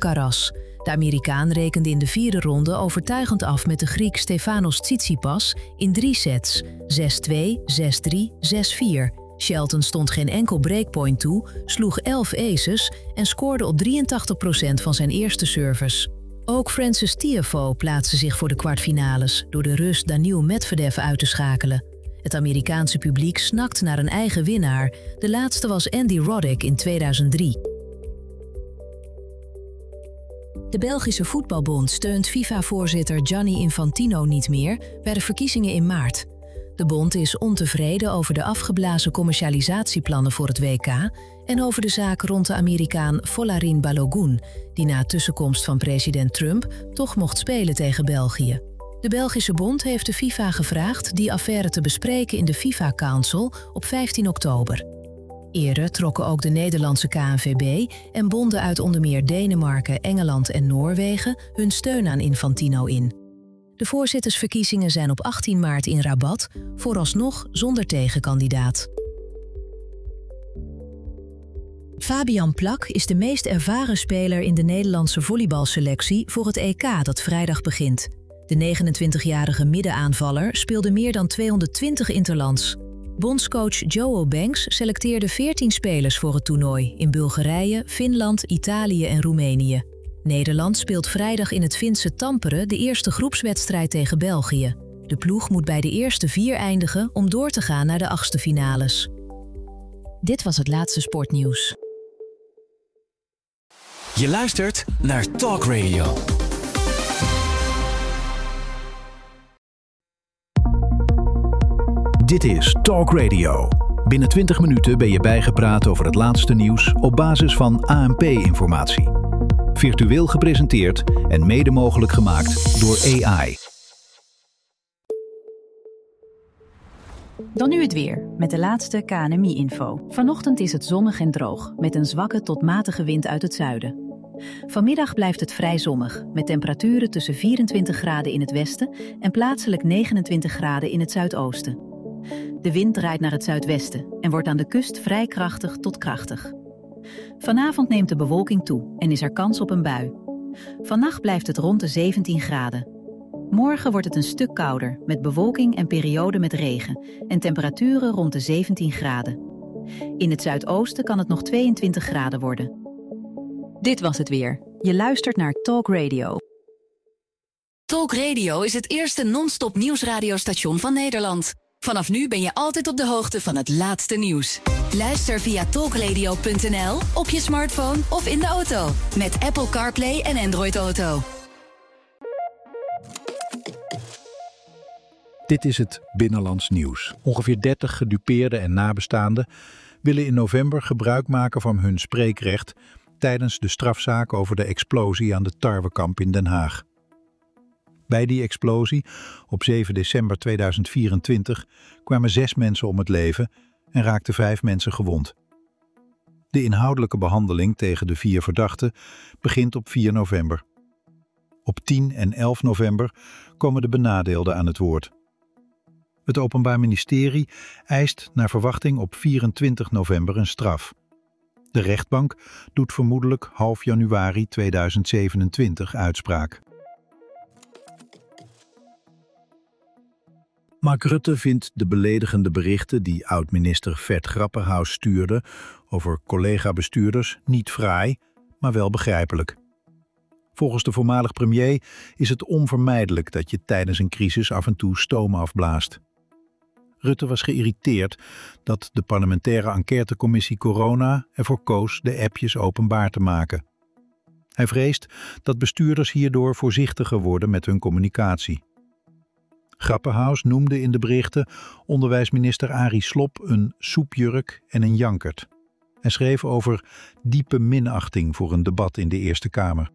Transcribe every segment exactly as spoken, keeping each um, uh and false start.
Alcaraz. De Amerikaan rekende in de vierde ronde overtuigend af met de Griek Stefanos Tsitsipas in drie sets, zes twee, zes drie, zes vier. Shelton stond geen enkel breakpoint toe, sloeg elf aces en scoorde op drieëntachtig procent van zijn eerste service. Ook Frances Tiafoe plaatste zich voor de kwartfinales door de Rus Daniil Medvedev uit te schakelen. Het Amerikaanse publiek snakt naar een eigen winnaar. De laatste was Andy Roddick in tweeduizend drie. De Belgische Voetbalbond steunt FIFA-voorzitter Gianni Infantino niet meer bij de verkiezingen in maart. De bond is ontevreden over de afgeblazen commercialisatieplannen voor het W K en over de zaak rond de Amerikaan Folarin Balogun, die na tussenkomst van president Trump toch mocht spelen tegen België. De Belgische bond heeft de FIFA gevraagd die affaire te bespreken in de FIFA Council op vijftien oktober. Eerder trokken ook de Nederlandse K N V B en bonden uit onder meer Denemarken, Engeland en Noorwegen hun steun aan Infantino in. De voorzittersverkiezingen zijn op achttien maart in Rabat, vooralsnog zonder tegenkandidaat. Fabian Plak is de meest ervaren speler in de Nederlandse volleybalselectie voor het E K dat vrijdag begint. De negenentwintigjarige middenaanvaller speelde meer dan tweehonderdtwintig interlands. Bondscoach Joe Banks selecteerde veertien spelers voor het toernooi in Bulgarije, Finland, Italië en Roemenië. Nederland speelt vrijdag in het Finse Tampere de eerste groepswedstrijd tegen België. De ploeg moet bij de eerste vier eindigen om door te gaan naar de achtste finales. Dit was het laatste sportnieuws. Je luistert naar Talk Radio. Dit is Talk Radio. Binnen twintig minuten ben je bijgepraat over het laatste nieuws op basis van A N P-informatie. Virtueel gepresenteerd en mede mogelijk gemaakt door A I. Dan nu het weer, met de laatste K N M I-info. Vanochtend is het zonnig en droog, met een zwakke tot matige wind uit het zuiden. Vanmiddag blijft het vrij zonnig, met temperaturen tussen vierentwintig graden in het westen en plaatselijk negenentwintig graden in het zuidoosten. De wind draait naar het zuidwesten en wordt aan de kust vrij krachtig tot krachtig. Vanavond neemt de bewolking toe en is er kans op een bui. Vannacht blijft het rond de zeventien graden. Morgen wordt het een stuk kouder, met bewolking en perioden met regen en temperaturen rond de zeventien graden. In het zuidoosten kan het nog tweeëntwintig graden worden. Dit was het weer. Je luistert naar Talk Radio. Talk Radio is het eerste non-stop nieuwsradiostation van Nederland. Vanaf nu ben je altijd op de hoogte van het laatste nieuws. Luister via talkradio punt n l, op je smartphone of in de auto. Met Apple CarPlay en Android Auto. Dit is het Binnenlands Nieuws. Ongeveer dertig gedupeerden en nabestaanden willen in november gebruik maken van hun spreekrecht tijdens de strafzaak over de explosie aan de Tarwekamp in Den Haag. Bij die explosie, op zeven december tweeduizend vierentwintig, kwamen zes mensen om het leven en raakten vijf mensen gewond. De inhoudelijke behandeling tegen de vier verdachten begint op vier november. Op tien en elf november komen de benadeelden aan het woord. Het Openbaar Ministerie eist naar verwachting op vierentwintig november een straf. De rechtbank doet vermoedelijk half januari tweeduizend zevenentwintig uitspraak. Mark Rutte vindt de beledigende berichten die oud-minister Vert Grapperhaus stuurde over collega-bestuurders niet fraai, maar wel begrijpelijk. Volgens de voormalig premier is het onvermijdelijk dat je tijdens een crisis af en toe stoom afblaast. Rutte was geïrriteerd dat de parlementaire enquêtecommissie Corona ervoor koos de appjes openbaar te maken. Hij vreest dat bestuurders hierdoor voorzichtiger worden met hun communicatie. Grapperhaus noemde in de berichten onderwijsminister Arie Slob een soepjurk en een jankert en schreef over diepe minachting voor een debat in de Eerste Kamer.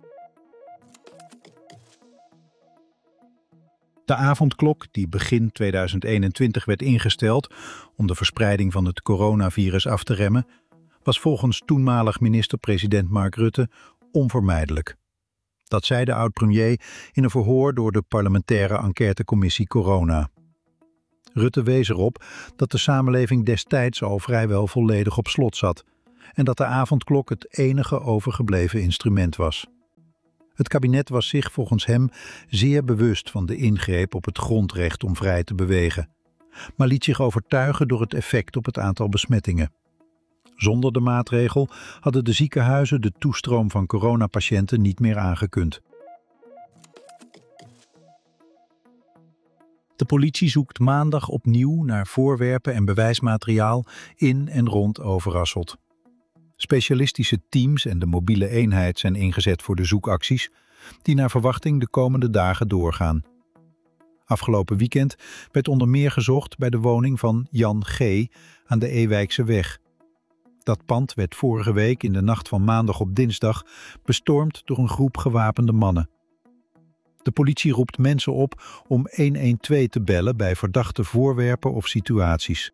De avondklok, die begin tweeduizend eenentwintig werd ingesteld om de verspreiding van het coronavirus af te remmen, was volgens toenmalig minister-president Mark Rutte onvermijdelijk. Dat zei de oud-premier in een verhoor door de parlementaire enquêtecommissie Corona. Rutte wees erop dat de samenleving destijds al vrijwel volledig op slot zat en dat de avondklok het enige overgebleven instrument was. Het kabinet was zich volgens hem zeer bewust van de ingreep op het grondrecht om vrij te bewegen, maar liet zich overtuigen door het effect op het aantal besmettingen. Zonder de maatregel hadden de ziekenhuizen de toestroom van coronapatiënten niet meer aangekund. De politie zoekt maandag opnieuw naar voorwerpen en bewijsmateriaal in en rond Overasselt. Specialistische teams en de mobiele eenheid zijn ingezet voor de zoekacties, die naar verwachting de komende dagen doorgaan. Afgelopen weekend werd onder meer gezocht bij de woning van Jan G. aan de Ewijkse weg. Dat pand werd vorige week in de nacht van maandag op dinsdag bestormd door een groep gewapende mannen. De politie roept mensen op om honderdtwaalf te bellen bij verdachte voorwerpen of situaties.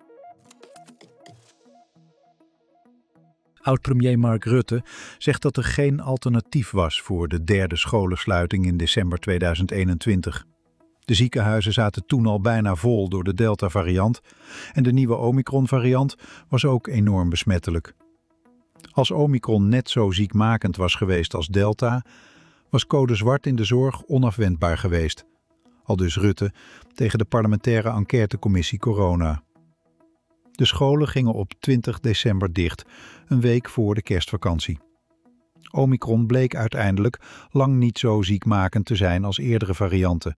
Oud-premier Mark Rutte zegt dat er geen alternatief was voor de derde scholensluiting in december tweeduizend eenentwintig. De ziekenhuizen zaten toen al bijna vol door de Delta-variant en de nieuwe Omicron-variant was ook enorm besmettelijk. Als Omicron net zo ziekmakend was geweest als Delta, was code zwart in de zorg onafwendbaar geweest. Aldus Rutte tegen de parlementaire enquêtecommissie Corona. De scholen gingen op twintig december dicht, een week voor de kerstvakantie. Omicron bleek uiteindelijk lang niet zo ziekmakend te zijn als eerdere varianten.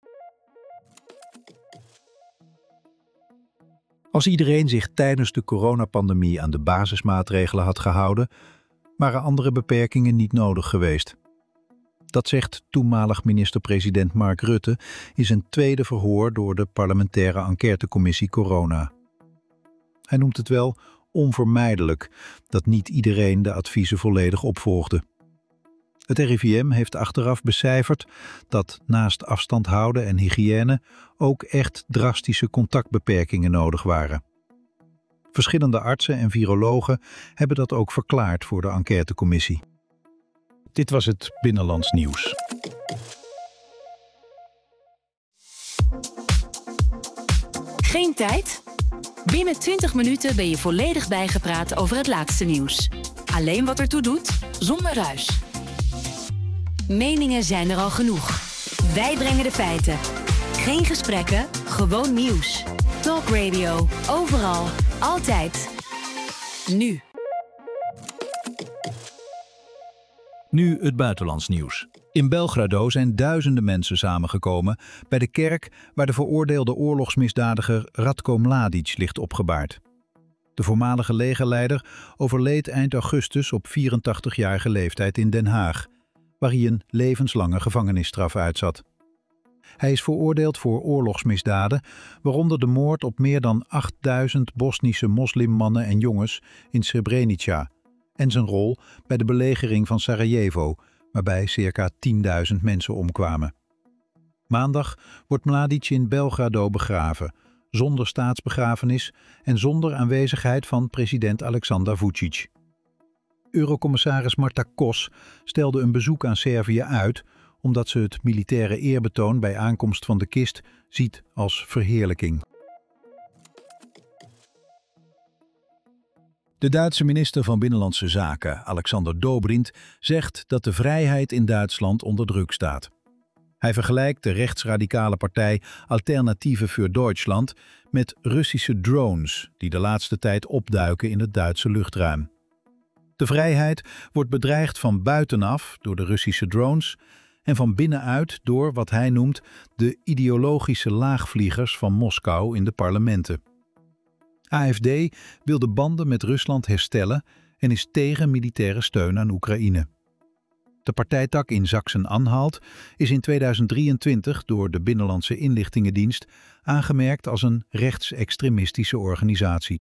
Als iedereen zich tijdens de coronapandemie aan de basismaatregelen had gehouden, waren andere beperkingen niet nodig geweest. Dat zegt toenmalig minister-president Mark Rutte in zijn tweede verhoor door de parlementaire enquêtecommissie Corona. Hij noemt het wel onvermijdelijk dat niet iedereen de adviezen volledig opvolgde. Het R I V M heeft achteraf becijferd dat naast afstand houden en hygiëne ook echt drastische contactbeperkingen nodig waren. Verschillende artsen en virologen hebben dat ook verklaard voor de enquêtecommissie. Dit was het Binnenlands Nieuws. Geen tijd? Binnen twintig minuten ben je volledig bijgepraat over het laatste nieuws. Alleen wat ertoe doet, zonder ruis. Meningen zijn er al genoeg. Wij brengen de feiten. Geen gesprekken, gewoon nieuws. Talk Radio, overal, altijd. Nu. Nu het buitenlands nieuws. In Belgrado zijn duizenden mensen samengekomen bij de kerk waar de veroordeelde oorlogsmisdadiger Ratko Mladic ligt opgebaard. De voormalige legerleider overleed eind augustus op vierentachtigjarige leeftijd in Den Haag, waar hij een levenslange gevangenisstraf uitzat. Hij is veroordeeld voor oorlogsmisdaden, waaronder de moord op meer dan achtduizend Bosnische moslimmannen en jongens in Srebrenica en zijn rol bij de belegering van Sarajevo, waarbij circa tienduizend mensen omkwamen. Maandag wordt Mladic in Belgrado begraven, zonder staatsbegrafenis en zonder aanwezigheid van president Aleksandar Vučić. Eurocommissaris Marta Kos stelde een bezoek aan Servië uit, omdat ze het militaire eerbetoon bij aankomst van de kist ziet als verheerlijking. De Duitse minister van Binnenlandse Zaken, Alexander Dobrindt, zegt dat de vrijheid in Duitsland onder druk staat. Hij vergelijkt de rechtsradicale partij Alternative für Deutschland met Russische drones die de laatste tijd opduiken in het Duitse luchtruim. De vrijheid wordt bedreigd van buitenaf door de Russische drones en van binnenuit door wat hij noemt de ideologische laagvliegers van Moskou in de parlementen. A F D wil de banden met Rusland herstellen en is tegen militaire steun aan Oekraïne. De partijtak in Sachsen-Anhalt is in tweeduizend drieëntwintig door de Binnenlandse Inlichtingendienst aangemerkt als een rechtsextremistische organisatie.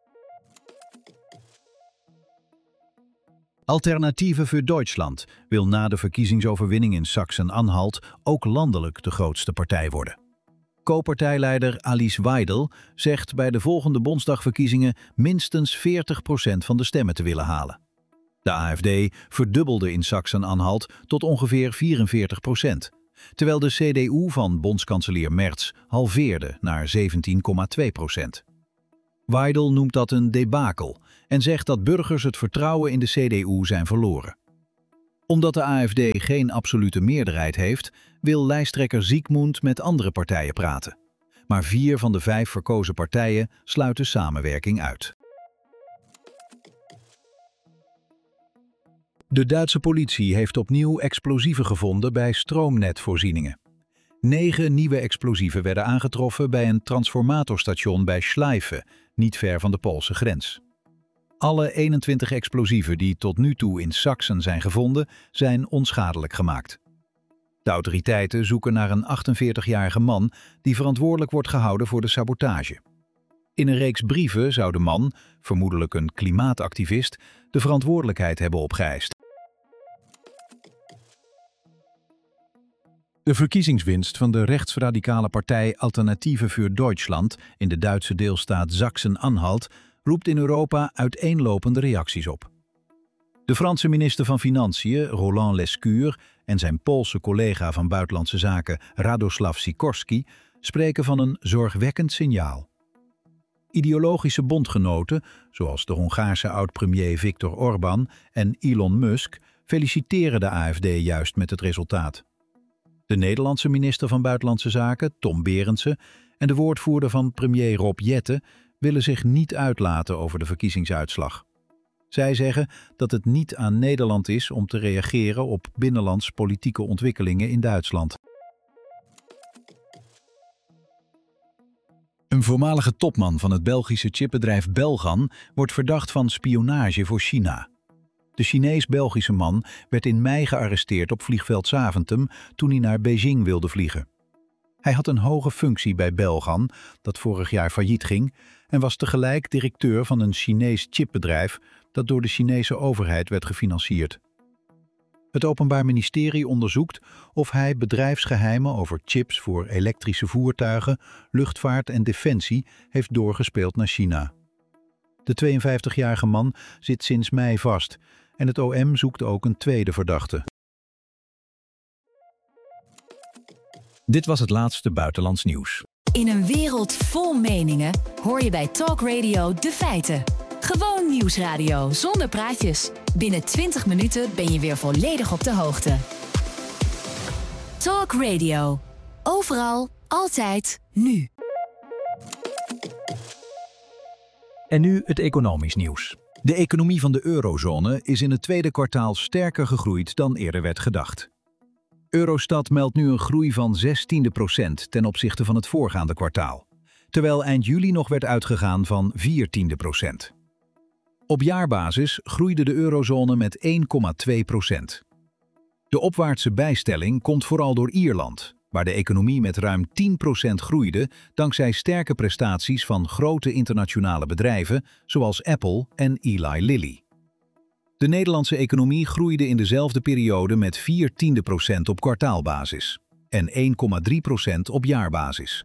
Alternative für Deutschland wil na de verkiezingsoverwinning in Sachsen-Anhalt ook landelijk de grootste partij worden. Co-partijleider Alice Weidel zegt bij de volgende Bondsdagverkiezingen minstens veertig procent van de stemmen te willen halen. De A F D verdubbelde in Sachsen-Anhalt tot ongeveer vierenveertig procent, terwijl de C D U van bondskanselier Merz halveerde naar zeventien komma twee procent. Weidel noemt dat een debakel en zegt dat burgers het vertrouwen in de C D U zijn verloren. Omdat de A F D geen absolute meerderheid heeft, wil lijsttrekker Zygmunt met andere partijen praten. Maar vier van de vijf verkozen partijen sluiten samenwerking uit. De Duitse politie heeft opnieuw explosieven gevonden bij stroomnetvoorzieningen. Negen nieuwe explosieven werden aangetroffen bij een transformatorstation bij Schleife, niet ver van de Poolse grens. Alle eenentwintig explosieven die tot nu toe in Sachsen zijn gevonden, zijn onschadelijk gemaakt. De autoriteiten zoeken naar een achtenveertigjarige man die verantwoordelijk wordt gehouden voor de sabotage. In een reeks brieven zou de man, vermoedelijk een klimaatactivist, de verantwoordelijkheid hebben opgeëist. De verkiezingswinst van de rechtsradicale partij Alternative für Deutschland in de Duitse deelstaat Sachsen-Anhalt roept in Europa uiteenlopende reacties op. De Franse minister van Financiën, Roland Lescure, en zijn Poolse collega van Buitenlandse Zaken, Radoslav Sikorski, spreken van een zorgwekkend signaal. Ideologische bondgenoten, zoals de Hongaarse oud-premier Viktor Orbán en Elon Musk, feliciteren de A F D juist met het resultaat. De Nederlandse minister van Buitenlandse Zaken, Tom Berendsen, en de woordvoerder van premier Rob Jetten willen zich niet uitlaten over de verkiezingsuitslag. Zij zeggen dat het niet aan Nederland is om te reageren op binnenlands politieke ontwikkelingen in Duitsland. Een voormalige topman van het Belgische chipbedrijf Belgan wordt verdacht van spionage voor China. De Chinees-Belgische man werd in mei gearresteerd op vliegveld Zaventem toen hij naar Beijing wilde vliegen. Hij had een hoge functie bij Belgan, dat vorig jaar failliet ging, en was tegelijk directeur van een Chinees chipbedrijf dat door de Chinese overheid werd gefinancierd. Het Openbaar Ministerie onderzoekt of hij bedrijfsgeheimen over chips voor elektrische voertuigen, luchtvaart en defensie heeft doorgespeeld naar China. De tweeënvijftigjarige man zit sinds mei vast en het O M zoekt ook een tweede verdachte. Dit was het laatste buitenlands nieuws. In een wereld vol meningen hoor je bij Talk Radio de feiten. Gewoon nieuwsradio zonder praatjes. Binnen twintig minuten ben je weer volledig op de hoogte. Talk Radio. Overal, altijd, nu. En nu het economisch nieuws. De economie van de eurozone is in het tweede kwartaal sterker gegroeid dan eerder werd gedacht. Eurostat meldt nu een groei van zestiende procent ten opzichte van het voorgaande kwartaal, terwijl eind juli nog werd uitgegaan van viertiende procent. Op jaarbasis groeide de eurozone met één komma twee procent. De opwaartse bijstelling komt vooral door Ierland, waar de economie met ruim tien procent groeide dankzij sterke prestaties van grote internationale bedrijven zoals Apple en Eli Lilly. De Nederlandse economie groeide in dezelfde periode met vier tiende procent op kwartaalbasis en één komma drie procent op jaarbasis.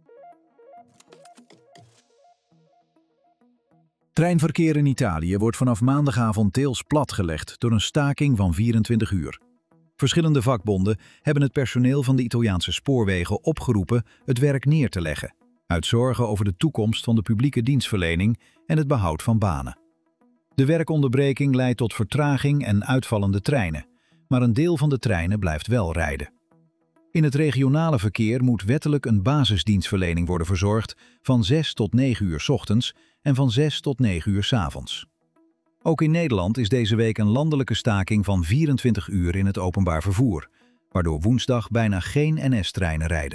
Treinverkeer in Italië wordt vanaf maandagavond deels platgelegd door een staking van vierentwintig uur. Verschillende vakbonden hebben het personeel van de Italiaanse spoorwegen opgeroepen het werk neer te leggen, uit zorgen over de toekomst van de publieke dienstverlening en het behoud van banen. De werkonderbreking leidt tot vertraging en uitvallende treinen, maar een deel van de treinen blijft wel rijden. In het regionale verkeer moet wettelijk een basisdienstverlening worden verzorgd van zes tot negen uur 's ochtends en van zes tot negen uur 's avonds. Ook in Nederland is deze week een landelijke staking van vierentwintig uur in het openbaar vervoer, waardoor woensdag bijna geen N S-treinen rijden.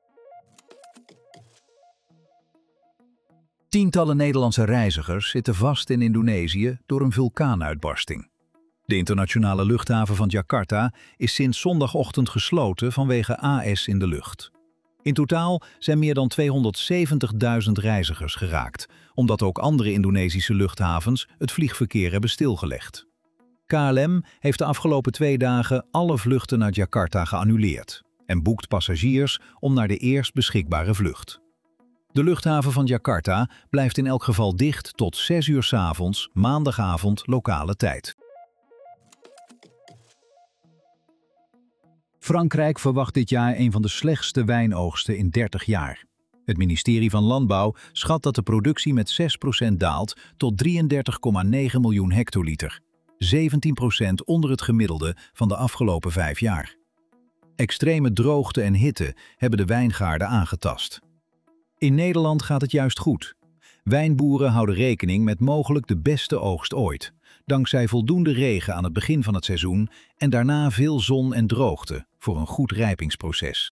Tientallen Nederlandse reizigers zitten vast in Indonesië door een vulkaanuitbarsting. De internationale luchthaven van Jakarta is sinds zondagochtend gesloten vanwege A S in de lucht. In totaal zijn meer dan tweehonderdzeventigduizend reizigers geraakt, omdat ook andere Indonesische luchthavens het vliegverkeer hebben stilgelegd. K L M heeft de afgelopen twee dagen alle vluchten naar Jakarta geannuleerd en boekt passagiers om naar de eerst beschikbare vlucht. De luchthaven van Jakarta blijft in elk geval dicht tot zes uur 's avonds, maandagavond lokale tijd. Frankrijk verwacht dit jaar een van de slechtste wijnoogsten in dertig jaar. Het ministerie van Landbouw schat dat de productie met zes procent daalt tot drieëndertig komma negen miljoen hectoliter. zeventien procent onder het gemiddelde van de afgelopen vijf jaar. Extreme droogte en hitte hebben de wijngaarden aangetast. In Nederland gaat het juist goed. Wijnboeren houden rekening met mogelijk de beste oogst ooit, dankzij voldoende regen aan het begin van het seizoen en daarna veel zon en droogte voor een goed rijpingsproces.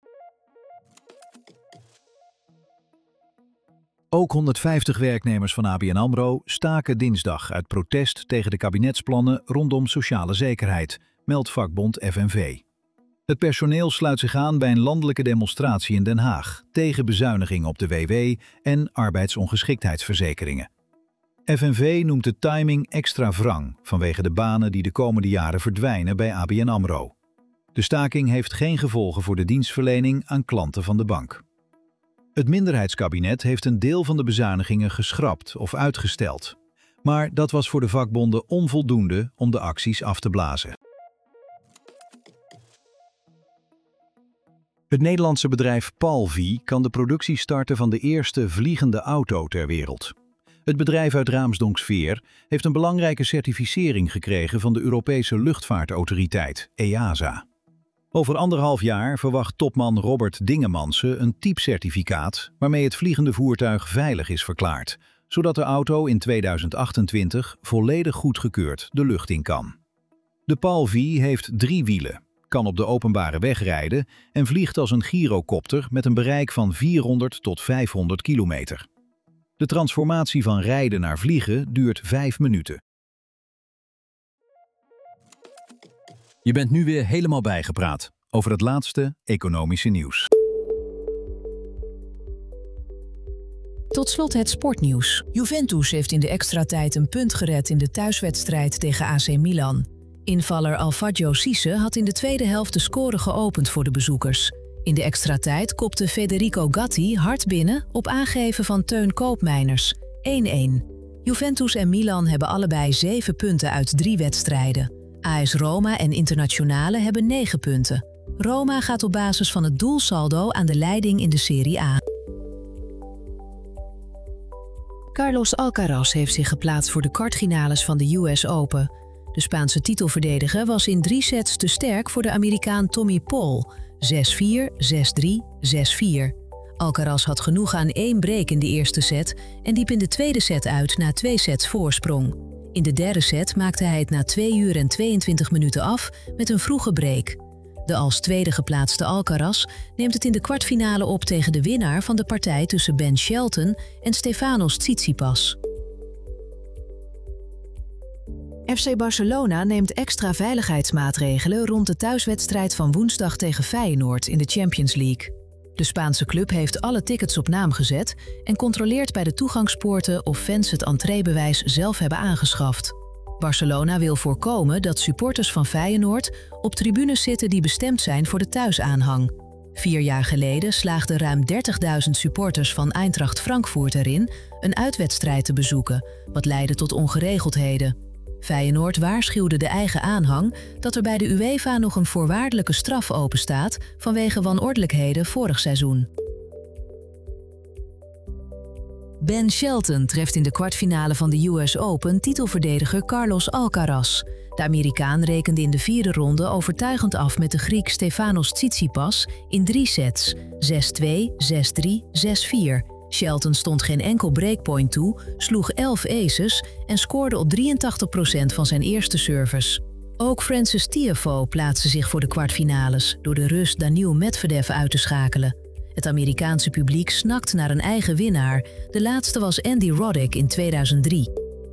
Ook honderdvijftig werknemers van A B N AMRO staken dinsdag uit protest tegen de kabinetsplannen rondom sociale zekerheid, meldt vakbond F N V. Het personeel sluit zich aan bij een landelijke demonstratie in Den Haag tegen bezuinigingen op de W W en arbeidsongeschiktheidsverzekeringen. F N V noemt de timing extra wrang vanwege de banen die de komende jaren verdwijnen bij A B N AMRO. De staking heeft geen gevolgen voor de dienstverlening aan klanten van de bank. Het minderheidskabinet heeft een deel van de bezuinigingen geschrapt of uitgesteld. Maar dat was voor de vakbonden onvoldoende om de acties af te blazen. Het Nederlandse bedrijf Palvi kan de productie starten van de eerste vliegende auto ter wereld. Het bedrijf uit Raamsdonksveer heeft een belangrijke certificering gekregen van de Europese luchtvaartautoriteit, E A S A. Over anderhalf jaar verwacht topman Robert Dingemansen een typcertificaat waarmee het vliegende voertuig veilig is verklaard, zodat de auto in tweeduizend achtentwintig volledig goedgekeurd de lucht in kan. De Palvi heeft drie wielen, kan op de openbare weg rijden en vliegt als een gyrocopter met een bereik van vierhonderd tot vijfhonderd kilometer. De transformatie van rijden naar vliegen duurt vijf minuten. Je bent nu weer helemaal bijgepraat over het laatste economische nieuws. Tot slot het sportnieuws. Juventus heeft in de extra tijd een punt gered in de thuiswedstrijd tegen A C Milan. Invaller Alfredo Cisse had in de tweede helft de score geopend voor de bezoekers. In de extra tijd kopte Federico Gatti hard binnen op aangeven van Teun Koopmeiners. één-één. Juventus en Milan hebben allebei zeven punten uit drie wedstrijden. A S Roma en Internazionale hebben negen punten. Roma gaat op basis van het doelsaldo aan de leiding in de Serie A. Carlos Alcaraz heeft zich geplaatst voor de kwartfinales van de U S Open. De Spaanse titelverdediger was in drie sets te sterk voor de Amerikaan Tommy Paul. zes vier, zes drie, zes vier. Alcaraz had genoeg aan één break in de eerste set en liep in de tweede set uit na twee sets voorsprong. In de derde set maakte hij het na twee uur en tweeëntwintig minuten af met een vroege break. De als tweede geplaatste Alcaraz neemt het in de kwartfinale op tegen de winnaar van de partij tussen Ben Shelton en Stefanos Tsitsipas. F C Barcelona neemt extra veiligheidsmaatregelen rond de thuiswedstrijd van woensdag tegen Feyenoord in de Champions League. De Spaanse club heeft alle tickets op naam gezet en controleert bij de toegangspoorten of fans het entreebewijs zelf hebben aangeschaft. Barcelona wil voorkomen dat supporters van Feyenoord op tribunes zitten die bestemd zijn voor de thuisaanhang. Vier jaar geleden slaagden ruim dertigduizend supporters van Eintracht Frankfurt erin een uitwedstrijd te bezoeken, wat leidde tot ongeregeldheden. Feyenoord waarschuwde de eigen aanhang dat er bij de UEFA nog een voorwaardelijke straf openstaat vanwege wanordelijkheden vorig seizoen. Ben Shelton treft in de kwartfinale van de U S Open titelverdediger Carlos Alcaraz. De Amerikaan rekende in de vierde ronde overtuigend af met de Griek Stefanos Tsitsipas in drie sets, zes twee, zes drie, zes vier. Shelton stond geen enkel breakpoint toe, sloeg elf aces en scoorde op drieëntachtig procent van zijn eerste service. Ook Frances Tiafoe plaatste zich voor de kwartfinales door de Rus Daniil Medvedev uit te schakelen. Het Amerikaanse publiek snakt naar een eigen winnaar. De laatste was Andy Roddick in tweeduizend drie.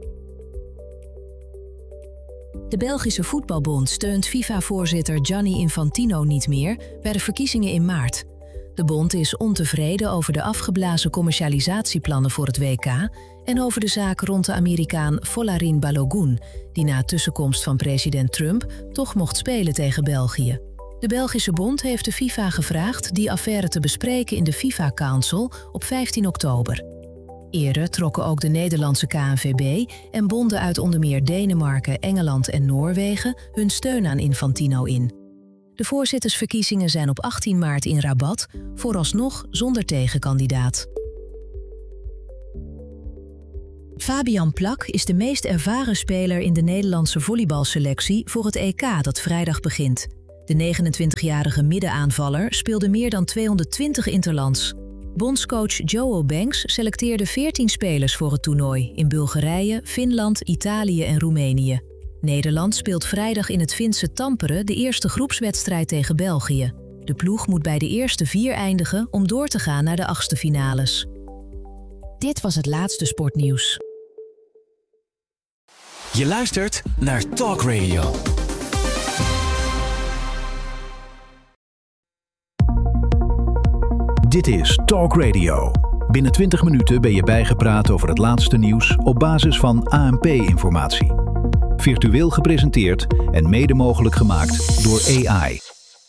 De Belgische Voetbalbond steunt FIFA-voorzitter Gianni Infantino niet meer bij de verkiezingen in maart. De bond is ontevreden over de afgeblazen commercialisatieplannen voor het W K en over de zaak rond de Amerikaan Folarin Balogun, die na tussenkomst van president Trump toch mocht spelen tegen België. De Belgische bond heeft de FIFA gevraagd die affaire te bespreken in de FIFA Council op vijftien oktober. Eerder trokken ook de Nederlandse K N V B en bonden uit onder meer Denemarken, Engeland en Noorwegen hun steun aan Infantino in. De voorzittersverkiezingen zijn op achttien maart in Rabat, vooralsnog zonder tegenkandidaat. Fabian Plak is de meest ervaren speler in de Nederlandse volleybalselectie voor het E K dat vrijdag begint. De negenentwintigjarige middenaanvaller speelde meer dan tweehonderdtwintig interlands. Bondscoach Joe Banks selecteerde veertien spelers voor het toernooi in Bulgarije, Finland, Italië en Roemenië. Nederland speelt vrijdag in het Finse Tampere de eerste groepswedstrijd tegen België. De ploeg moet bij de eerste vier eindigen om door te gaan naar de achtste finales. Dit was het laatste sportnieuws. Je luistert naar Talk Radio. Dit is Talk Radio. Binnen twintig minuten ben je bijgepraat over het laatste nieuws op basis van A N P-informatie. Virtueel gepresenteerd en mede mogelijk gemaakt door A I.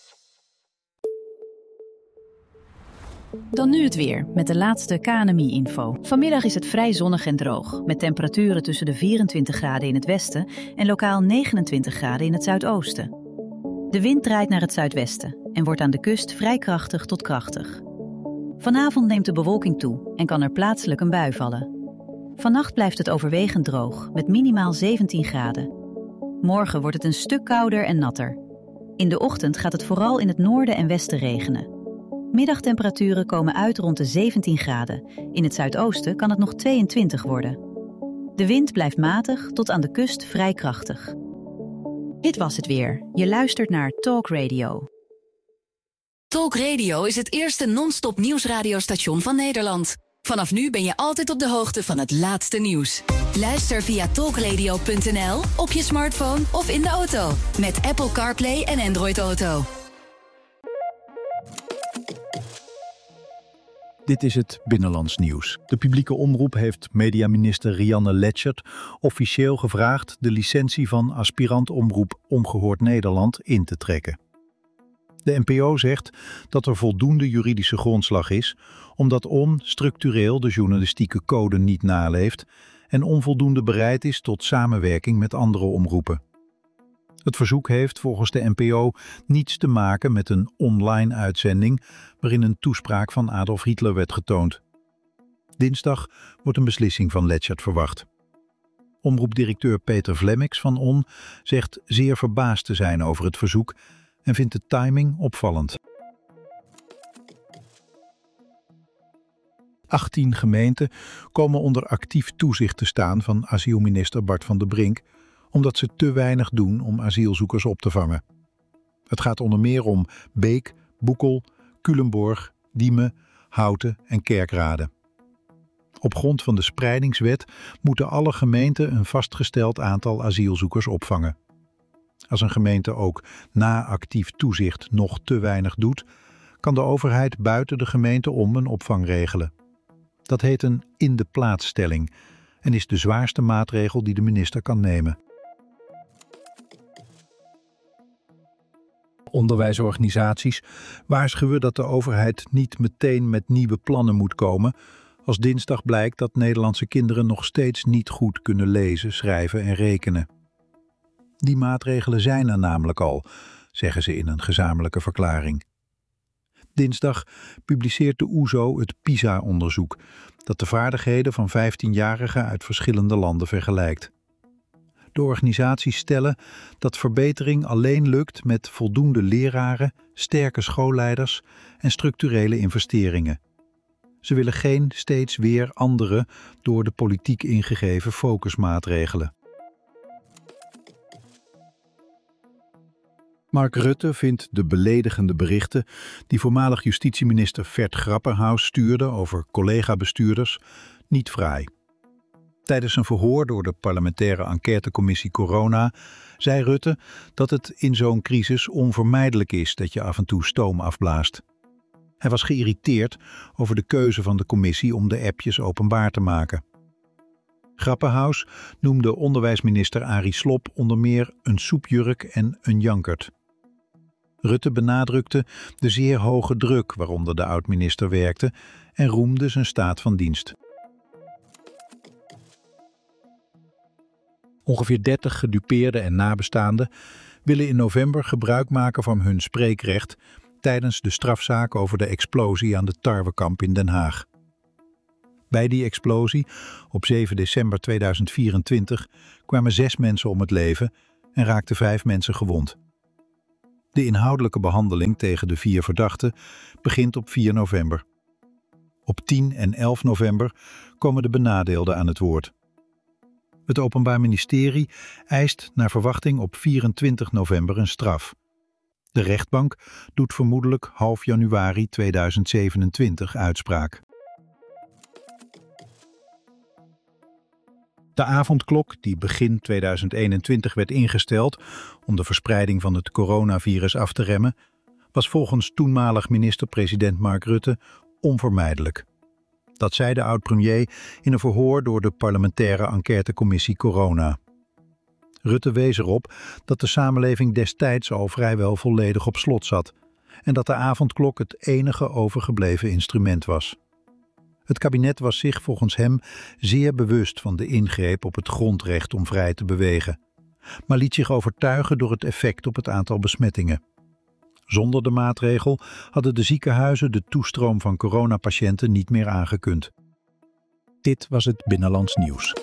Dan nu het weer, met de laatste K N M I-info. Vanmiddag is het vrij zonnig en droog, met temperaturen tussen de vierentwintig graden in het westen en lokaal negenentwintig graden in het zuidoosten. De wind draait naar het zuidwesten en wordt aan de kust vrij krachtig tot krachtig. Vanavond neemt de bewolking toe en kan er plaatselijk een bui vallen. Vannacht blijft het overwegend droog, met minimaal zeventien graden. Morgen wordt het een stuk kouder en natter. In de ochtend gaat het vooral in het noorden en westen regenen. Middagtemperaturen komen uit rond de zeventien graden. In het zuidoosten kan het nog tweeëntwintig worden. De wind blijft matig tot aan de kust vrij krachtig. Dit was het weer. Je luistert naar Talk Radio. Talk Radio is het eerste non-stop nieuwsradiostation van Nederland. Vanaf nu ben je altijd op de hoogte van het laatste nieuws. Luister via talkradio punt n l, op je smartphone of in de auto. Met Apple CarPlay en Android Auto. Dit is het Binnenlands Nieuws. De publieke omroep heeft mediaminister Rianne Letchert officieel gevraagd de licentie van aspirant-omroep Ongehoord Nederland in te trekken. De N P O zegt dat er voldoende juridische grondslag is, omdat O N structureel de journalistieke code niet naleeft en onvoldoende bereid is tot samenwerking met andere omroepen. Het verzoek heeft volgens de N P O niets te maken met een online uitzending waarin een toespraak van Adolf Hitler werd getoond. Dinsdag wordt een beslissing van Letchert verwacht. Omroepdirecteur Peter Vlemmix van O N zegt zeer verbaasd te zijn over het verzoek en vindt de timing opvallend. achttien gemeenten komen onder actief toezicht te staan van asielminister Bart van der Brink, omdat ze te weinig doen om asielzoekers op te vangen. Het gaat onder meer om Beek, Boekel, Culemborg, Diemen, Houten en Kerkrade. Op grond van de spreidingswet moeten alle gemeenten een vastgesteld aantal asielzoekers opvangen. Als een gemeente ook na actief toezicht nog te weinig doet, kan de overheid buiten de gemeente om een opvang regelen. Dat heet een in-de-plaatsstelling en is de zwaarste maatregel die de minister kan nemen. Onderwijsorganisaties waarschuwen dat de overheid niet meteen met nieuwe plannen moet komen als dinsdag blijkt dat Nederlandse kinderen nog steeds niet goed kunnen lezen, schrijven en rekenen. Die maatregelen zijn er namelijk al, zeggen ze in een gezamenlijke verklaring. Dinsdag publiceert de O E S O het PISA-onderzoek, dat de vaardigheden van vijftienjarigen uit verschillende landen vergelijkt. De organisaties stellen dat verbetering alleen lukt met voldoende leraren, sterke schoolleiders en structurele investeringen. Ze willen geen steeds weer andere, door de politiek ingegeven focusmaatregelen. Mark Rutte vindt de beledigende berichten die voormalig justitieminister Vert Grapperhaus stuurde over collega-bestuurders niet fraai. Tijdens een verhoor door de parlementaire enquêtecommissie Corona zei Rutte dat het in zo'n crisis onvermijdelijk is dat je af en toe stoom afblaast. Hij was geïrriteerd over de keuze van de commissie om de appjes openbaar te maken. Grapperhaus noemde onderwijsminister Arie Slob onder meer een soepjurk en een jankert. Rutte benadrukte de zeer hoge druk waaronder de oud-minister werkte en roemde zijn staat van dienst. Ongeveer dertig gedupeerden en nabestaanden willen in november gebruik maken van hun spreekrecht tijdens de strafzaak over de explosie aan de tarwekamp in Den Haag. Bij die explosie op zeven december tweeduizend vierentwintig kwamen zes mensen om het leven en raakten vijf mensen gewond. De inhoudelijke behandeling tegen de vier verdachten begint op vier november. Op tien en elf november komen de benadeelden aan het woord. Het Openbaar Ministerie eist naar verwachting op vierentwintig november een straf. De rechtbank doet vermoedelijk half januari tweeduizend zevenentwintig uitspraak. De avondklok, die begin tweeduizend eenentwintig werd ingesteld om de verspreiding van het coronavirus af te remmen, was volgens toenmalig minister-president Mark Rutte onvermijdelijk. Dat zei de oud-premier in een verhoor door de parlementaire enquêtecommissie Corona. Rutte wees erop dat de samenleving destijds al vrijwel volledig op slot zat en dat de avondklok het enige overgebleven instrument was. Het kabinet was zich volgens hem zeer bewust van de ingreep op het grondrecht om vrij te bewegen, maar liet zich overtuigen door het effect op het aantal besmettingen. Zonder de maatregel hadden de ziekenhuizen de toestroom van coronapatiënten niet meer aangekund. Dit was het Binnenlands Nieuws.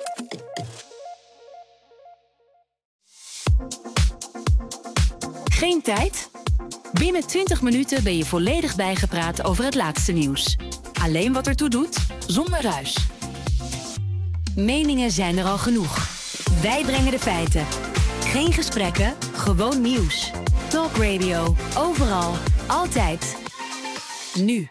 Geen tijd? Binnen twintig minuten ben je volledig bijgepraat over het laatste nieuws. Alleen wat ertoe doet, zonder ruis. Meningen zijn er al genoeg. Wij brengen de feiten. Geen gesprekken, gewoon nieuws. Talk Radio. Overal. Altijd. Nu.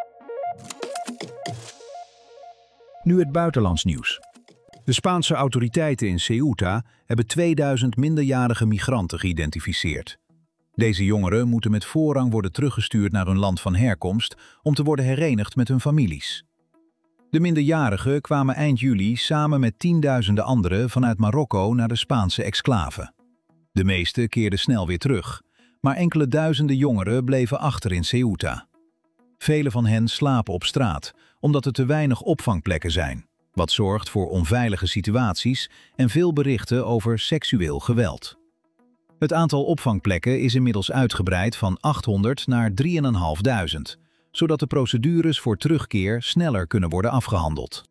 Nu het buitenlands nieuws. De Spaanse autoriteiten in Ceuta hebben tweeduizend minderjarige migranten geïdentificeerd. Deze jongeren moeten met voorrang worden teruggestuurd naar hun land van herkomst om te worden herenigd met hun families. De minderjarigen kwamen eind juli samen met tienduizenden anderen vanuit Marokko naar de Spaanse exclave. De meeste keerden snel weer terug, maar enkele duizenden jongeren bleven achter in Ceuta. Vele van hen slapen op straat, omdat er te weinig opvangplekken zijn, wat zorgt voor onveilige situaties en veel berichten over seksueel geweld. Het aantal opvangplekken is inmiddels uitgebreid van achthonderd naar drieduizend vijfhonderd, zodat de procedures voor terugkeer sneller kunnen worden afgehandeld.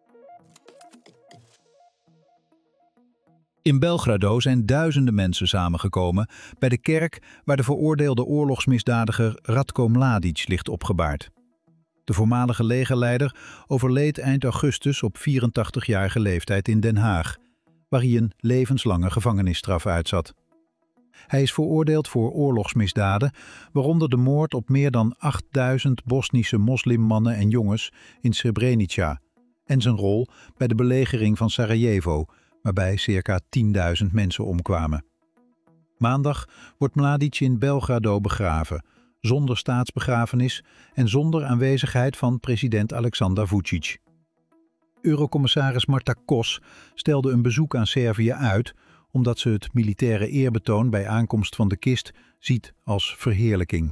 In Belgrado zijn duizenden mensen samengekomen bij de kerk waar de veroordeelde oorlogsmisdadiger Ratko Mladic ligt opgebaard. De voormalige legerleider overleed eind augustus op vierentachtigjarige leeftijd in Den Haag, waar hij een levenslange gevangenisstraf uitzat. Hij is veroordeeld voor oorlogsmisdaden, waaronder de moord op meer dan achtduizend Bosnische moslimmannen en jongens in Srebrenica en zijn rol bij de belegering van Sarajevo, waarbij circa tienduizend mensen omkwamen. Maandag wordt Mladic in Belgrado begraven, zonder staatsbegrafenis en zonder aanwezigheid van president Aleksandar Vučić. Eurocommissaris Marta Kos stelde een bezoek aan Servië uit, omdat ze het militaire eerbetoon bij aankomst van de kist ziet als verheerlijking.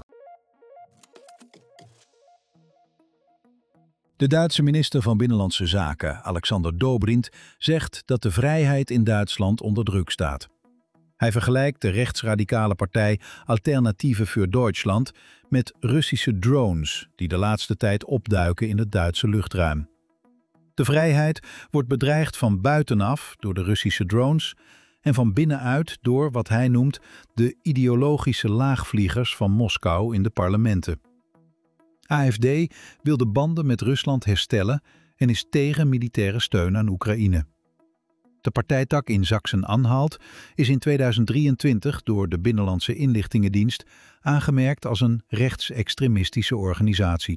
De Duitse minister van Binnenlandse Zaken, Alexander Dobrindt, zegt dat de vrijheid in Duitsland onder druk staat. Hij vergelijkt de rechtsradicale partij Alternative für Deutschland met Russische drones die de laatste tijd opduiken in het Duitse luchtruim. De vrijheid wordt bedreigd van buitenaf door de Russische drones en van binnenuit door wat hij noemt de ideologische laagvliegers van Moskou in de parlementen. A F D wil de banden met Rusland herstellen en is tegen militaire steun aan Oekraïne. De partijtak in Sachsen-Anhalt is in tweeduizend drieëntwintig door de Binnenlandse Inlichtingendienst aangemerkt als een rechtsextremistische organisatie.